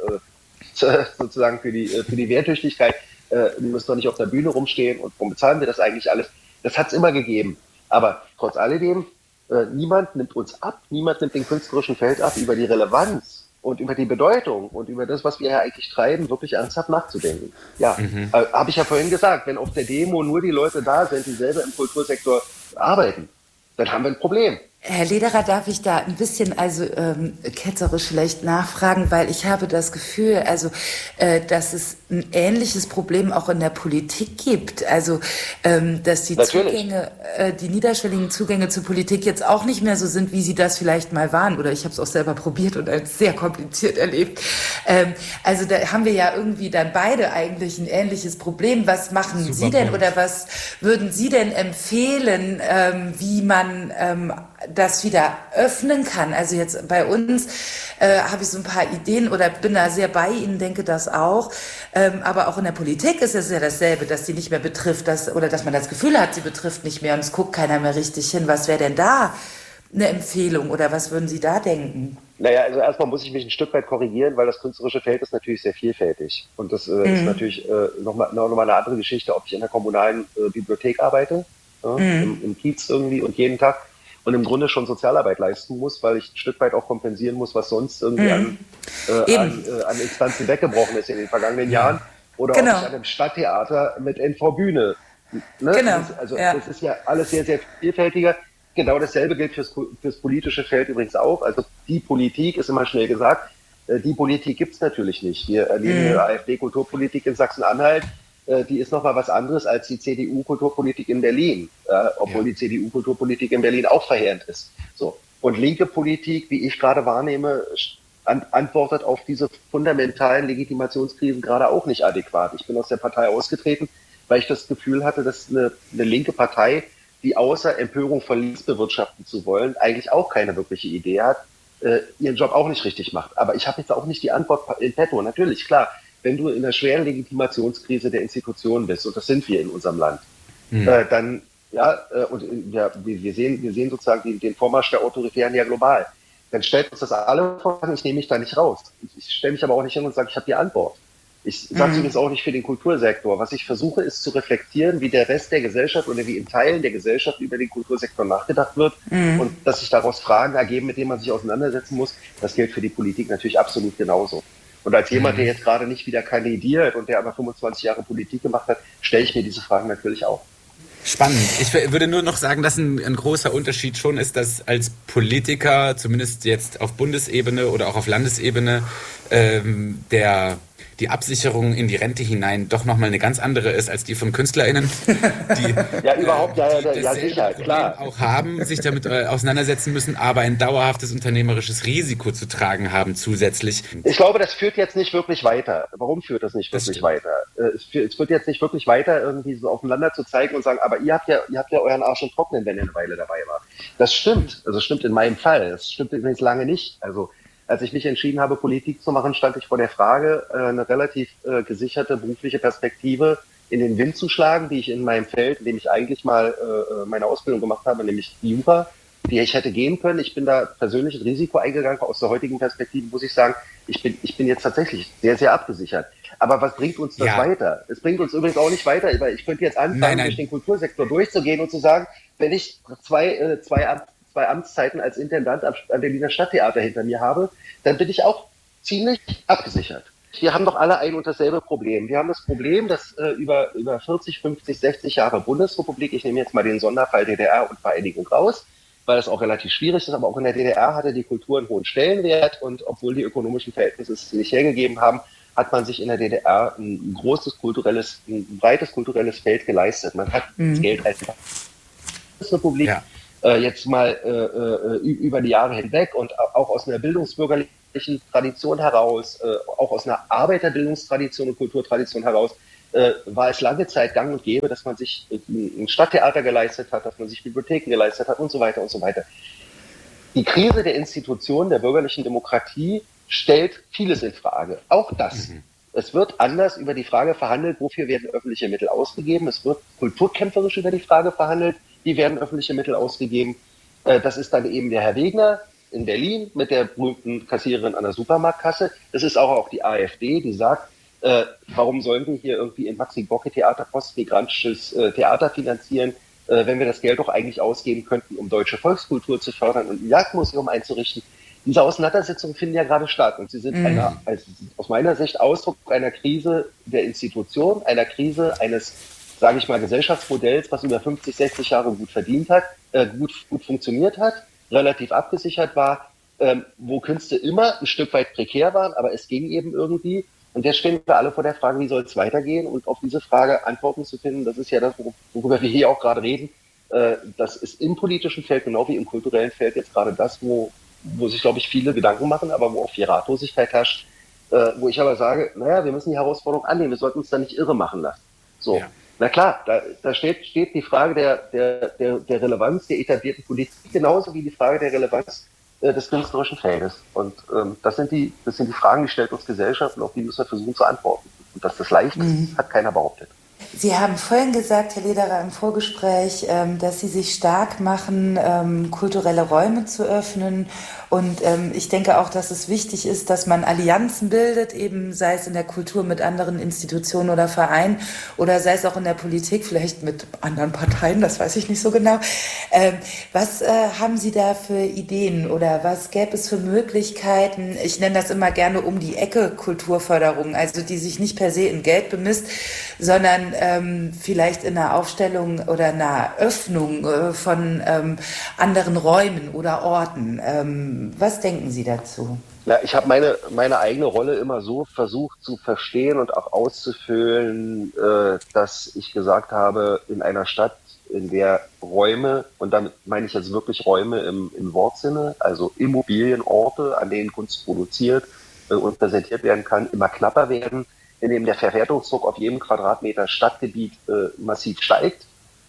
sozusagen für die Wehrtüchtigkeit, die müssen doch nicht auf der Bühne rumstehen und warum bezahlen wir das eigentlich alles? Das hat es immer gegeben. Aber trotz alledem, niemand nimmt uns ab, niemand nimmt den künstlerischen Feld ab, über die Relevanz und über die Bedeutung und über das, was wir ja eigentlich treiben, wirklich ernsthaft nachzudenken. Ja, habe ich ja vorhin gesagt, wenn auf der Demo nur die Leute da sind, die selber im Kultursektor arbeiten, dann haben wir ein Problem. Herr Lederer, darf ich da ein bisschen ketzerisch vielleicht nachfragen, weil ich habe das Gefühl, dass es ein ähnliches Problem auch in der Politik gibt. Also dass die Zugänge, die niederschwelligen Zugänge zur Politik jetzt auch nicht mehr so sind, wie sie das vielleicht mal waren. Oder ich habe es auch selber probiert und als sehr kompliziert erlebt. Also da haben wir ja irgendwie dann beide eigentlich ein ähnliches Problem. Was machen Super Sie denn Punkt. oder was würden Sie denn empfehlen, wie man das wieder öffnen kann? Also jetzt bei uns habe ich so ein paar Ideen oder bin da sehr bei Ihnen, denke das auch. Aber auch in der Politik ist es ja dasselbe, dass sie nicht mehr betrifft, oder dass man das Gefühl hat, sie betrifft nicht mehr und es guckt keiner mehr richtig hin. Was wäre denn da eine Empfehlung oder was würden Sie da denken? Naja, also erstmal muss ich mich ein Stück weit korrigieren, weil das künstlerische Feld ist natürlich sehr vielfältig. Und das ist natürlich nochmal eine andere Geschichte, ob ich in der kommunalen Bibliothek arbeite, im Kiez irgendwie und jeden Tag und im Grunde schon Sozialarbeit leisten muss, weil ich ein Stück weit auch kompensieren muss, was sonst irgendwie an Instanzen weggebrochen ist in den vergangenen Jahren. Oder ob ich an einem Stadttheater mit NV Bühne. Ne? Genau. Das ist ja alles sehr, sehr vielfältiger. Genau dasselbe gilt fürs politische Feld übrigens auch. Also die Politik ist immer schnell gesagt, die Politik gibt's natürlich nicht. Wir erleben eine AfD-Kulturpolitik in Sachsen-Anhalt, die ist nochmal was anderes als die CDU-Kulturpolitik in Berlin, obwohl die CDU-Kulturpolitik in Berlin auch verheerend ist. So. Und linke Politik, wie ich gerade wahrnehme, antwortet auf diese fundamentalen Legitimationskrisen gerade auch nicht adäquat. Ich bin aus der Partei ausgetreten, weil ich das Gefühl hatte, dass eine linke Partei, die außer Empörung von links bewirtschaften zu wollen, eigentlich auch keine wirkliche Idee hat, ihren Job auch nicht richtig macht. Aber ich habe jetzt auch nicht die Antwort in petto. Natürlich, klar, wenn du in einer schweren Legitimationskrise der Institutionen bist, und das sind wir in unserem Land, dann, wir sehen sozusagen den Vormarsch der Autoritären ja global. Dann stellt uns das alle vor, ich nehme mich da nicht raus. Ich stelle mich aber auch nicht hin und sage, ich habe die Antwort. Ich sage es übrigens auch nicht für den Kultursektor. Was ich versuche, ist zu reflektieren, wie der Rest der Gesellschaft oder wie in Teilen der Gesellschaft über den Kultursektor nachgedacht wird und dass sich daraus Fragen ergeben, mit denen man sich auseinandersetzen muss. Das gilt für die Politik natürlich absolut genauso. Und als jemand, der jetzt gerade nicht wieder kandidiert und der aber 25 Jahre Politik gemacht hat, stelle ich mir diese Fragen natürlich auch. Spannend. Ich würde nur noch sagen, dass ein großer Unterschied schon ist, dass als Politiker, zumindest jetzt auf Bundesebene oder auch auf Landesebene, die Absicherung in die Rente hinein doch nochmal eine ganz andere ist als die von KünstlerInnen, die sicher, klar. auch haben, sich damit auseinandersetzen müssen, aber ein dauerhaftes unternehmerisches Risiko zu tragen haben zusätzlich. Ich glaube, das führt jetzt nicht wirklich weiter. Warum führt das nicht wirklich weiter? Es führt jetzt nicht wirklich weiter, irgendwie so aufeinander zu zeigen und sagen, aber ihr habt ja euren Arsch im Trocknen, wenn ihr eine Weile dabei war. Das stimmt. Also stimmt in meinem Fall. Das stimmt übrigens lange nicht. Also als ich mich entschieden habe, Politik zu machen, stand ich vor der Frage, eine relativ gesicherte berufliche Perspektive in den Wind zu schlagen, die ich in meinem Feld, in dem ich eigentlich mal meine Ausbildung gemacht habe, nämlich die Jura, die ich hätte gehen können. Ich bin da persönlich ein Risiko eingegangen. Aus der heutigen Perspektive muss ich sagen, ich bin jetzt tatsächlich sehr, sehr abgesichert. Aber was bringt uns das weiter? Es bringt uns übrigens auch nicht weiter, weil ich könnte jetzt anfangen, durch den Kultursektor durchzugehen und zu sagen, wenn ich zwei Amtszeiten als Intendant am Berliner Stadttheater hinter mir habe, dann bin ich auch ziemlich abgesichert. Wir haben doch alle ein und dasselbe Problem. Wir haben das Problem, dass über 40, 50, 60 Jahre Bundesrepublik, ich nehme jetzt mal den Sonderfall DDR und Vereinigung raus, weil das auch relativ schwierig ist, aber auch in der DDR hatte die Kultur einen hohen Stellenwert und obwohl die ökonomischen Verhältnisse es nicht hergegeben haben, hat man sich in der DDR ein breites kulturelles Feld geleistet. Man hat das Geld als Bundesrepublik jetzt mal über die Jahre hinweg und auch aus einer bildungsbürgerlichen Tradition heraus, auch aus einer Arbeiterbildungstradition und Kulturtradition heraus, war es lange Zeit gang und gäbe, dass man sich ein Stadttheater geleistet hat, dass man sich Bibliotheken geleistet hat und so weiter und so weiter. Die Krise der Institutionen der bürgerlichen Demokratie stellt vieles in Frage. Auch das. Es wird anders über die Frage verhandelt, wofür werden öffentliche Mittel ausgegeben. Es wird kulturkämpferisch über die Frage verhandelt, wie werden öffentliche Mittel ausgegeben. Das ist dann eben der Herr Wegner in Berlin mit der berühmten Kassiererin an der Supermarktkasse. Das ist auch die AfD, die sagt, warum sollen wir hier irgendwie im Maxi-Gorki-Theater postmigrantisches Theater finanzieren, wenn wir das Geld doch eigentlich ausgeben könnten, um deutsche Volkskultur zu fördern und ein Jagdmuseum einzurichten. Diese Auseinandersetzungen finden ja gerade statt und sie sind aus meiner Sicht Ausdruck einer Krise der Institution, einer Krise eines, sage ich mal, Gesellschaftsmodells, was über 50, 60 Jahre gut verdient hat, gut funktioniert hat, relativ abgesichert war, wo Künste immer ein Stück weit prekär waren, aber es ging eben irgendwie. Und jetzt stehen wir alle vor der Frage, wie soll es weitergehen? Und auf diese Frage Antworten zu finden, das ist ja das, worüber wir hier auch gerade reden. Das ist im politischen Feld, genau wie im kulturellen Feld, jetzt gerade das, wo sich, glaube ich, viele Gedanken machen, aber wo auch viel Ratlosigkeit herrscht. Wo ich aber sage, naja, wir müssen die Herausforderung annehmen, wir sollten uns da nicht irre machen lassen. So. Ja. Na klar, da steht die Frage der Relevanz der etablierten Politik genauso wie die Frage der Relevanz des künstlerischen Feldes. Und das sind die Fragen, die stellt uns Gesellschaft und auf die müssen wir versuchen zu antworten. Und dass das leicht ist, hat keiner behauptet. Sie haben vorhin gesagt, Herr Lederer, im Vorgespräch, dass Sie sich stark machen, kulturelle Räume zu öffnen. Und ich denke auch, dass es wichtig ist, dass man Allianzen bildet, eben sei es in der Kultur mit anderen Institutionen oder Vereinen oder sei es auch in der Politik, vielleicht mit anderen Parteien, das weiß ich nicht so genau. Was haben Sie da für Ideen oder was gäbe es für Möglichkeiten? Ich nenne das immer gerne um die Ecke Kulturförderung, also die sich nicht per se in Geld bemisst, sondern vielleicht in einer Aufstellung oder einer Öffnung von anderen Räumen oder Orten. Was denken Sie dazu? Ja, ich habe meine eigene Rolle immer so versucht zu verstehen und auch auszufüllen, dass ich gesagt habe, in einer Stadt, in der Räume, und damit meine ich jetzt wirklich Räume im Wortsinne, also Immobilienorte, an denen Kunst produziert und präsentiert werden kann, immer knapper werden, in dem der Verwertungsdruck auf jedem Quadratmeter Stadtgebiet massiv steigt,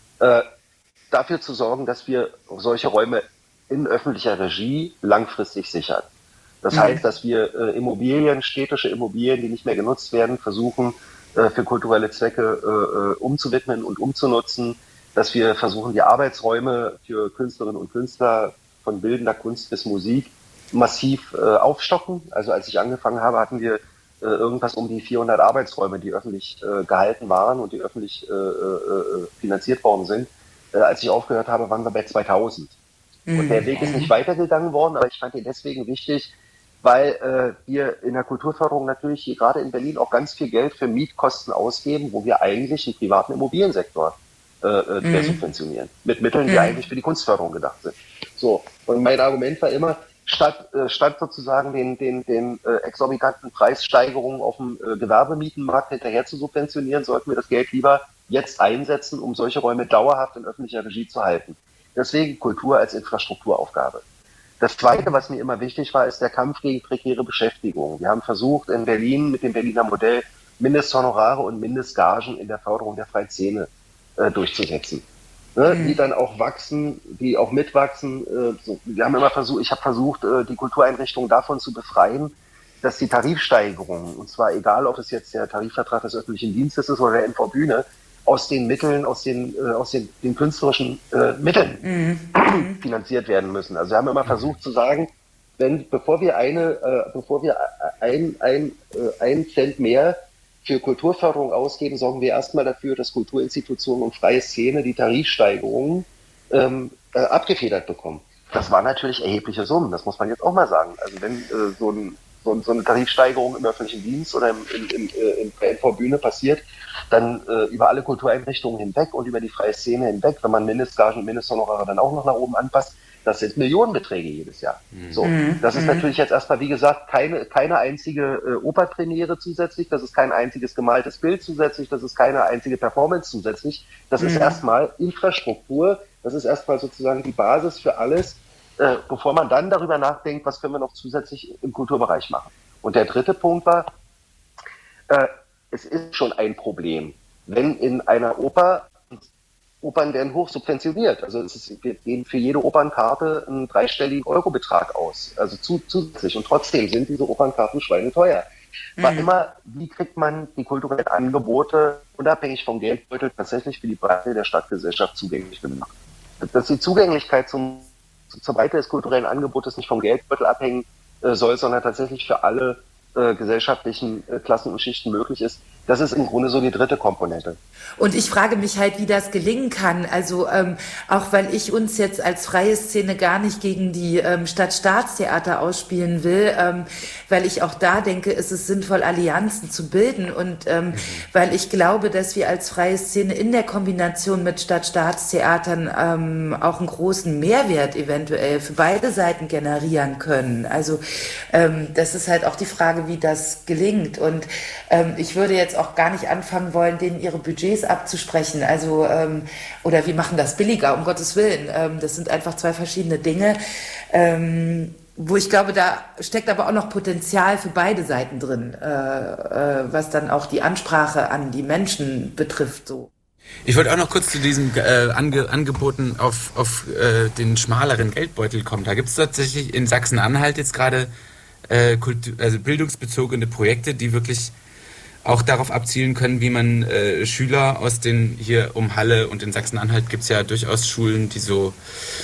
dafür zu sorgen, dass wir solche Räume in öffentlicher Regie langfristig sichern. Das heißt, dass wir Immobilien, städtische Immobilien, die nicht mehr genutzt werden, versuchen für kulturelle Zwecke umzuwidmen und umzunutzen, dass wir versuchen, die Arbeitsräume für Künstlerinnen und Künstler von bildender Kunst bis Musik massiv aufstocken. Also als ich angefangen habe, hatten wir irgendwas um die 400 Arbeitsräume, die öffentlich gehalten waren und die öffentlich finanziert worden sind. Als ich aufgehört habe, waren wir bei 2000. Und der Weg ist nicht weitergegangen worden, aber ich fand ihn deswegen wichtig, weil wir in der Kulturförderung natürlich hier gerade in Berlin auch ganz viel Geld für Mietkosten ausgeben, wo wir eigentlich einen privaten Immobiliensektor subventionieren. Mit Mitteln, die eigentlich für die Kunstförderung gedacht sind. So. Und mein Argument war immer, statt sozusagen den exorbitanten Preissteigerungen auf dem Gewerbemietenmarkt hinterher zu subventionieren, sollten wir das Geld lieber jetzt einsetzen, um solche Räume dauerhaft in öffentlicher Regie zu halten. Deswegen Kultur als Infrastrukturaufgabe. Das Zweite, was mir immer wichtig war, ist der Kampf gegen prekäre Beschäftigung. Wir haben versucht, in Berlin mit dem Berliner Modell Mindesthonorare und Mindestgagen in der Förderung der freien Szene durchzusetzen. Die dann auch wachsen, die auch mitwachsen. Wir haben immer versucht, ich habe versucht, die Kultureinrichtungen davon zu befreien, dass die Tarifsteigerungen, und zwar egal, ob es jetzt der Tarifvertrag des öffentlichen Dienstes ist oder der NV Bühne, aus den Mitteln, aus den künstlerischen Mitteln finanziert werden müssen. Also wir haben immer versucht zu sagen, bevor wir ein Cent mehr für Kulturförderung ausgeben, sorgen wir erstmal dafür, dass Kulturinstitutionen und freie Szene die Tarifsteigerungen abgefedert bekommen. Das waren natürlich erhebliche Summen, das muss man jetzt auch mal sagen. Also wenn so ein so eine Tarifsteigerung im öffentlichen Dienst oder in der NV-Bühne passiert, dann über alle Kultureinrichtungen hinweg und über die freie Szene hinweg, wenn man Mindestgagen und Mindesthonorare dann auch noch nach oben anpasst, das sind Millionenbeträge jedes Jahr. So, das ist natürlich jetzt erstmal, wie gesagt, keine einzige Operpremiere zusätzlich, das ist kein einziges gemaltes Bild zusätzlich, das ist keine einzige Performance zusätzlich. Das ist erstmal Infrastruktur, das ist erstmal sozusagen die Basis für alles, bevor man dann darüber nachdenkt, was können wir noch zusätzlich im Kulturbereich machen. Und der dritte Punkt war, es ist schon ein Problem, wenn in einer Oper, Opern werden hoch subventioniert, also wir geben für jede Opernkarte einen 3-stelligen Eurobetrag aus, also zusätzlich, und trotzdem sind diese Opernkarten schweineteuer. War immer, wie kriegt man die kulturellen Angebote unabhängig vom Geldbeutel tatsächlich für die Breite der Stadtgesellschaft zugänglich gemacht? Dass die Zugänglichkeit zur Breite des kulturellen Angebotes nicht vom Geldbeutel abhängen soll, sondern tatsächlich für alle gesellschaftlichen Klassen und Schichten möglich ist, das ist im Grunde so die dritte Komponente. Und ich frage mich halt, wie das gelingen kann. Also auch weil ich uns jetzt als freie Szene gar nicht gegen die Stadtstaatstheater ausspielen will, weil ich auch da denke, es ist sinnvoll, Allianzen zu bilden und weil ich glaube, dass wir als freie Szene in der Kombination mit Stadtstaatstheatern auch einen großen Mehrwert eventuell für beide Seiten generieren können. Also das ist halt auch die Frage, wie das gelingt. Und ich würde jetzt auch gar nicht anfangen wollen, denen ihre Budgets abzusprechen. Also, oder wir machen das billiger, um Gottes Willen. Das sind einfach zwei verschiedene Dinge, wo ich glaube, da steckt aber auch noch Potenzial für beide Seiten drin, was dann auch die Ansprache an die Menschen betrifft. So. Ich wollte auch noch kurz zu diesen Angeboten auf den schmaleren Geldbeutel kommen. Da gibt es tatsächlich in Sachsen-Anhalt jetzt gerade also bildungsbezogene Projekte, die wirklich auch darauf abzielen können, wie man Schüler aus den, hier um Halle und in Sachsen-Anhalt gibt es ja durchaus Schulen, die so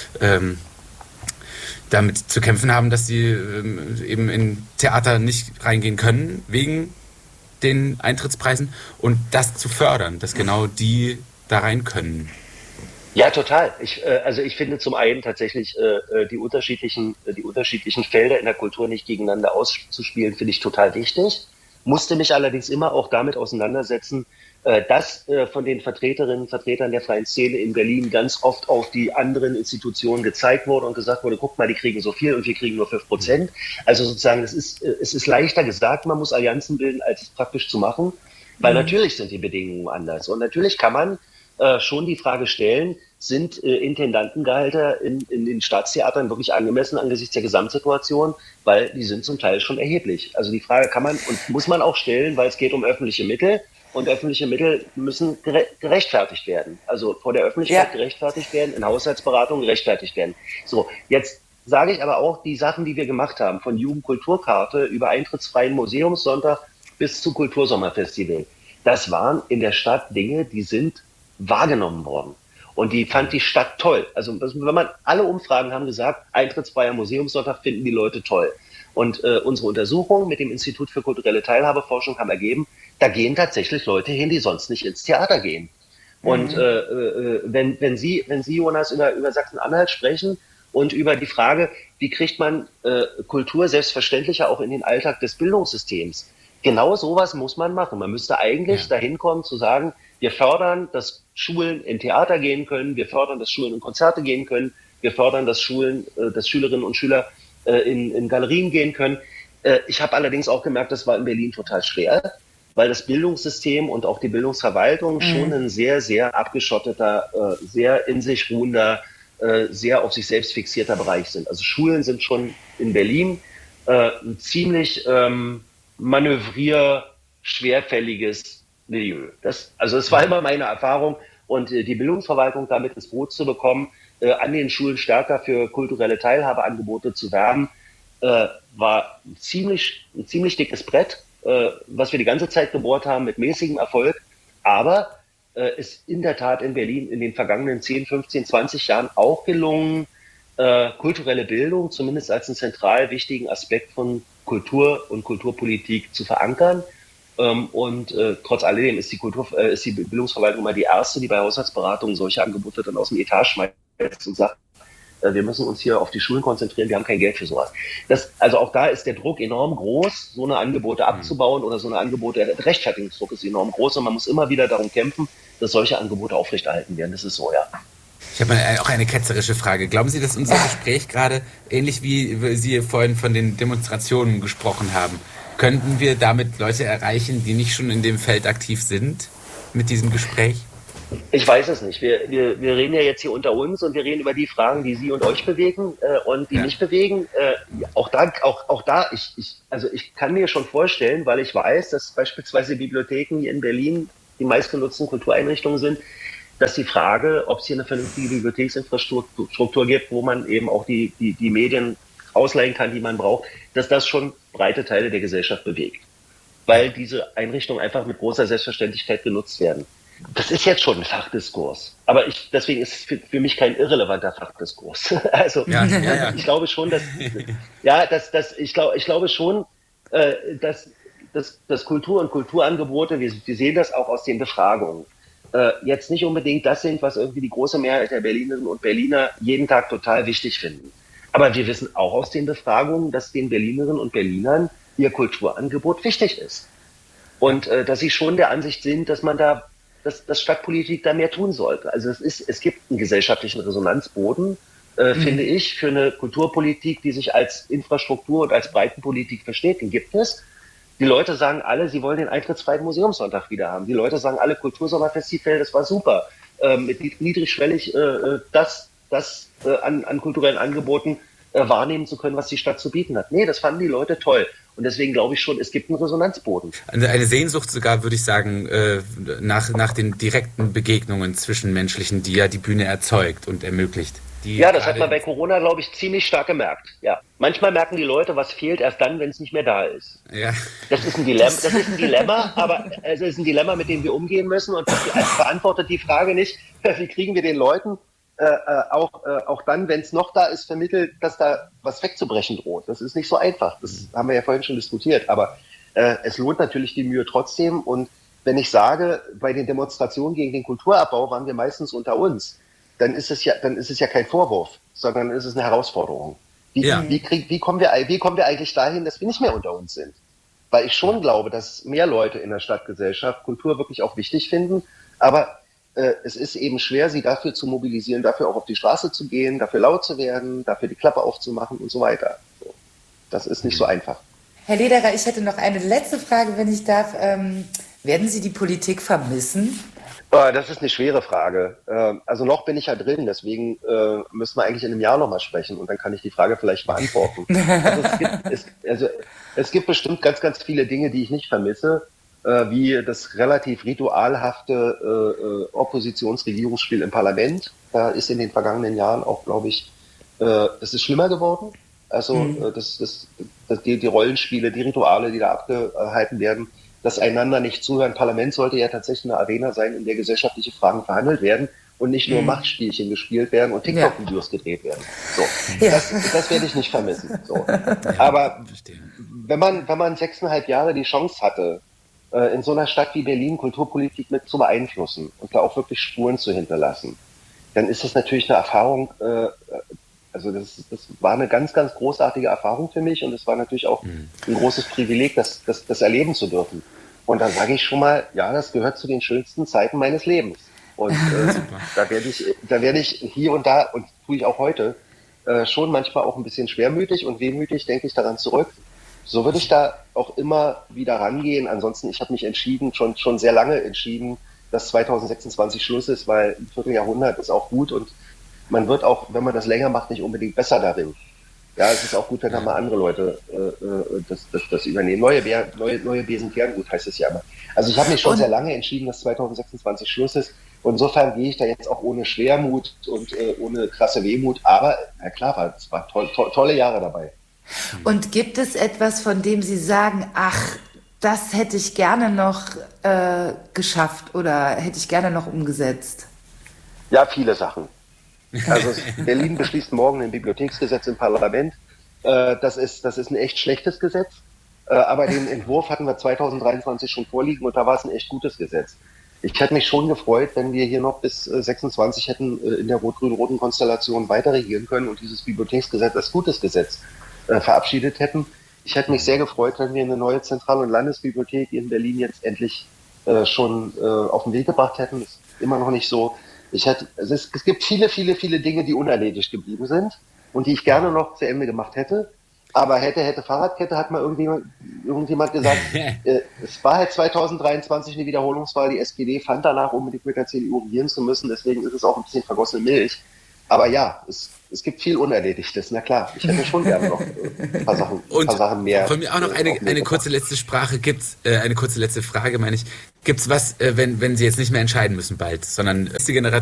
damit zu kämpfen haben, dass sie eben in Theater nicht reingehen können, wegen den Eintrittspreisen, und das zu fördern, dass genau die da rein können. Ja, total. Also ich finde zum einen tatsächlich die unterschiedlichen Felder in der Kultur nicht gegeneinander auszuspielen, finde ich total wichtig. Musste mich allerdings immer auch damit auseinandersetzen, dass von den Vertreterinnen und Vertretern der freien Szene in Berlin ganz oft auf die anderen Institutionen gezeigt wurde und gesagt wurde, guck mal, die kriegen so viel und wir kriegen nur 5%. Also sozusagen, es ist leichter gesagt, man muss Allianzen bilden, als es praktisch zu machen, weil natürlich sind die Bedingungen anders. Und natürlich kann man schon die Frage stellen, sind Intendantengehälter in den Staatstheatern wirklich angemessen angesichts der Gesamtsituation, weil die sind zum Teil schon erheblich. Also die Frage kann man und muss man auch stellen, weil es geht um öffentliche Mittel und öffentliche Mittel müssen gerechtfertigt werden. Also vor der Öffentlichkeit gerechtfertigt werden, in Haushaltsberatungen gerechtfertigt werden. So, jetzt sage ich aber auch, die Sachen, die wir gemacht haben, von Jugendkulturkarte über eintrittsfreien Museumssonntag bis zu Kultursommerfestival, das waren in der Stadt Dinge, die sind wahrgenommen worden. Und die fand die Stadt toll. Also wenn man, alle Umfragen haben gesagt, eintrittsfreier Museumssonntag finden die Leute toll. Und unsere Untersuchungen mit dem Institut für kulturelle Teilhabeforschung haben ergeben, da gehen tatsächlich Leute hin, die sonst nicht ins Theater gehen. Und wenn Sie, Jonas, über Sachsen-Anhalt sprechen und über die Frage, wie kriegt man Kultur selbstverständlicher auch in den Alltag des Bildungssystems, genau sowas muss man machen. Man müsste eigentlich dahin kommen zu sagen, wir fördern, dass Schulen in Theater gehen können, wir fördern, dass Schulen in Konzerte gehen können, wir fördern, dass Schülerinnen und Schüler in Galerien gehen können. Ich habe allerdings auch gemerkt, das war in Berlin total schwer, weil das Bildungssystem und auch die Bildungsverwaltung schon ein sehr, sehr abgeschotteter, sehr in sich ruhender, sehr auf sich selbst fixierter Bereich sind. Also Schulen sind schon in Berlin ein ziemlich schwerfälliges Milieu. Das war immer meine Erfahrung, und die Bildungsverwaltung damit ins Boot zu bekommen, an den Schulen stärker für kulturelle Teilhabeangebote zu werben, war ein ziemlich dickes Brett, was wir die ganze Zeit gebohrt haben mit mäßigem Erfolg, aber ist in der Tat in Berlin in den vergangenen 10, 15, 20 Jahren auch gelungen, kulturelle Bildung zumindest als einen zentral wichtigen Aspekt von Kultur und Kulturpolitik zu verankern. Und trotz alledem ist die Bildungsverwaltung immer die erste, die bei Haushaltsberatungen solche Angebote dann aus dem Etat schmeißt und sagt, Wir müssen uns hier auf die Schulen konzentrieren, wir haben kein Geld für sowas. Also auch da ist der Druck enorm groß, so eine Angebote abzubauen oder so eine Angebote, der Rechtfertigungsdruck ist enorm groß und man muss immer wieder darum kämpfen, dass solche Angebote aufrechterhalten werden. Das ist so, ja. Ich habe auch eine ketzerische Frage. Glauben Sie, dass unser Gespräch gerade, ähnlich wie Sie vorhin von den Demonstrationen gesprochen haben, könnten wir damit Leute erreichen, die nicht schon in dem Feld aktiv sind, mit diesem Gespräch? Ich weiß es nicht. Wir reden ja jetzt hier unter uns und wir reden über die Fragen, die Sie und euch bewegen und die mich bewegen. Auch da, ich kann mir schon vorstellen, weil ich weiß, dass beispielsweise Bibliotheken hier in Berlin die meistgenutzten Kultureinrichtungen sind, dass die Frage, ob es hier eine vernünftige Bibliotheksinfrastruktur gibt, wo man eben auch die Medien ausleihen kann, die man braucht, dass das schon breite Teile der Gesellschaft bewegt. Weil diese Einrichtungen einfach mit großer Selbstverständlichkeit genutzt werden. Das ist jetzt schon ein Fachdiskurs. Aber deswegen ist es für mich kein irrelevanter Fachdiskurs. Also, ich glaube schon, ich glaube schon, dass Kultur und Kulturangebote, wir sehen das auch aus den Befragungen, jetzt nicht unbedingt das sind, was irgendwie die große Mehrheit der Berlinerinnen und Berliner jeden Tag total wichtig finden. Aber wir wissen auch aus den Befragungen, dass den Berlinerinnen und Berlinern ihr Kulturangebot wichtig ist. Und dass sie schon der Ansicht sind, dass man da dass Stadtpolitik da mehr tun sollte. Also es gibt einen gesellschaftlichen Resonanzboden, finde ich, für eine Kulturpolitik, die sich als Infrastruktur und als Breitenpolitik versteht. Den gibt es. Die Leute sagen alle, sie wollen den eintrittsfreien Museumssonntag wieder haben. Die Leute sagen alle, Kultursommerfestival, das war super. Mit niedrigschwellig das an kulturellen Angeboten wahrnehmen zu können, was die Stadt zu bieten hat. Nee, das fanden die Leute toll. Und deswegen glaube ich schon, es gibt einen Resonanzboden. Eine Sehnsucht sogar, würde ich sagen, nach den direkten Begegnungen zwischenmenschlichen, die ja die Bühne erzeugt und ermöglicht. Ja, das hat man bei Corona, glaube ich, ziemlich stark gemerkt. Ja. Manchmal merken die Leute, was fehlt, erst dann, wenn es nicht mehr da ist. Ja. Das ist ein Dilemma, aber es ist ein Dilemma, mit dem wir umgehen müssen. Und das beantwortet die Frage nicht, wie kriegen wir den Leuten auch dann, wenn es noch da ist, vermittelt, dass da was wegzubrechen droht. Das ist nicht so einfach. Das haben wir ja vorhin schon diskutiert. Aber es lohnt natürlich die Mühe trotzdem. Und wenn ich sage, bei den Demonstrationen gegen den Kulturabbau waren wir meistens unter uns, dann ist es ja kein Vorwurf, sondern ist es eine Herausforderung. Wie kommen wir eigentlich dahin, dass wir nicht mehr unter uns sind? Weil ich schon glaube, dass mehr Leute in der Stadtgesellschaft Kultur wirklich auch wichtig finden, aber es ist eben schwer, sie dafür zu mobilisieren, dafür auch auf die Straße zu gehen, dafür laut zu werden, dafür die Klappe aufzumachen und so weiter. Das ist nicht so einfach. Herr Lederer, ich hätte noch eine letzte Frage, wenn ich darf. Werden Sie die Politik vermissen? Das ist eine schwere Frage. Also noch bin ich ja drin, deswegen müssen wir eigentlich in einem Jahr nochmal sprechen und dann kann ich die Frage vielleicht beantworten. Es gibt bestimmt ganz, ganz viele Dinge, die ich nicht vermisse, wie das relativ ritualhafte Oppositionsregierungsspiel im Parlament. Da ist in den vergangenen Jahren auch, glaube ich, es ist schlimmer geworden. Also die Rollenspiele, die Rituale, die da abgehalten werden, das einander nicht zuhören. Parlament sollte ja tatsächlich eine Arena sein, in der gesellschaftliche Fragen verhandelt werden und nicht nur Machtspielchen gespielt werden und TikTok-Videos gedreht werden. So, das werde ich nicht vermissen. So. Aber wenn man 6,5 Jahre die Chance hatte, in so einer Stadt wie Berlin Kulturpolitik mit zu beeinflussen und da auch wirklich Spuren zu hinterlassen, dann ist das natürlich eine Erfahrung, also das war eine ganz, ganz großartige Erfahrung für mich und es war natürlich auch ein großes Privileg, das erleben zu dürfen. Und dann sage ich schon mal, ja, das gehört zu den schönsten Zeiten meines Lebens. Und da werde ich hier und da, und tue ich auch heute, schon manchmal auch ein bisschen schwermütig und wehmütig, denke ich daran zurück. So würde ich da auch immer wieder rangehen. Ansonsten, ich habe mich entschieden, schon sehr lange entschieden, dass 2026 Schluss ist, weil ein Vierteljahrhundert ist auch gut und man wird auch, wenn man das länger macht, nicht unbedingt besser darin. Ja, es ist auch gut, wenn da mal andere Leute das übernehmen. Neue Besen kehren gut, heißt es ja immer. Also ich habe mich schon sehr lange entschieden, dass 2026 Schluss ist. Und insofern gehe ich da jetzt auch ohne Schwermut und ohne krasse Wehmut. Aber, ja klar, es war tolle Jahre dabei. Und gibt es etwas, von dem Sie sagen, ach, das hätte ich gerne noch geschafft oder hätte ich gerne noch umgesetzt? Ja, viele Sachen. Also Berlin beschließt morgen ein Bibliotheksgesetz im Parlament. Das ist ein echt schlechtes Gesetz. Aber den Entwurf hatten wir 2023 schon vorliegen und da war es ein echt gutes Gesetz. Ich hätte mich schon gefreut, wenn wir hier noch bis 26 hätten in der rot-grün-roten Konstellation weiter regieren können und dieses Bibliotheksgesetz als gutes Gesetz verabschiedet hätten. Ich hätte mich sehr gefreut, wenn wir eine neue Zentral- und Landesbibliothek in Berlin jetzt endlich schon auf den Weg gebracht hätten. Das ist immer noch nicht so. Es gibt viele, viele, viele Dinge, die unerledigt geblieben sind und die ich gerne noch zu Ende gemacht hätte. Aber hätte Fahrradkette, hat mal irgendjemand gesagt, es war halt 2023 eine Wiederholungswahl, die SPD fand danach unbedingt mit der CDU regieren zu müssen, deswegen ist es auch ein bisschen vergossene Milch. Aber ja, es gibt viel Unerledigtes, na klar. Ich hätte schon gerne noch ein paar Sachen mehr. Von mir auch noch eine kurze letzte eine kurze letzte Frage, meine ich. Gibt's was, wenn Sie jetzt nicht mehr entscheiden müssen bald, sondern die Generation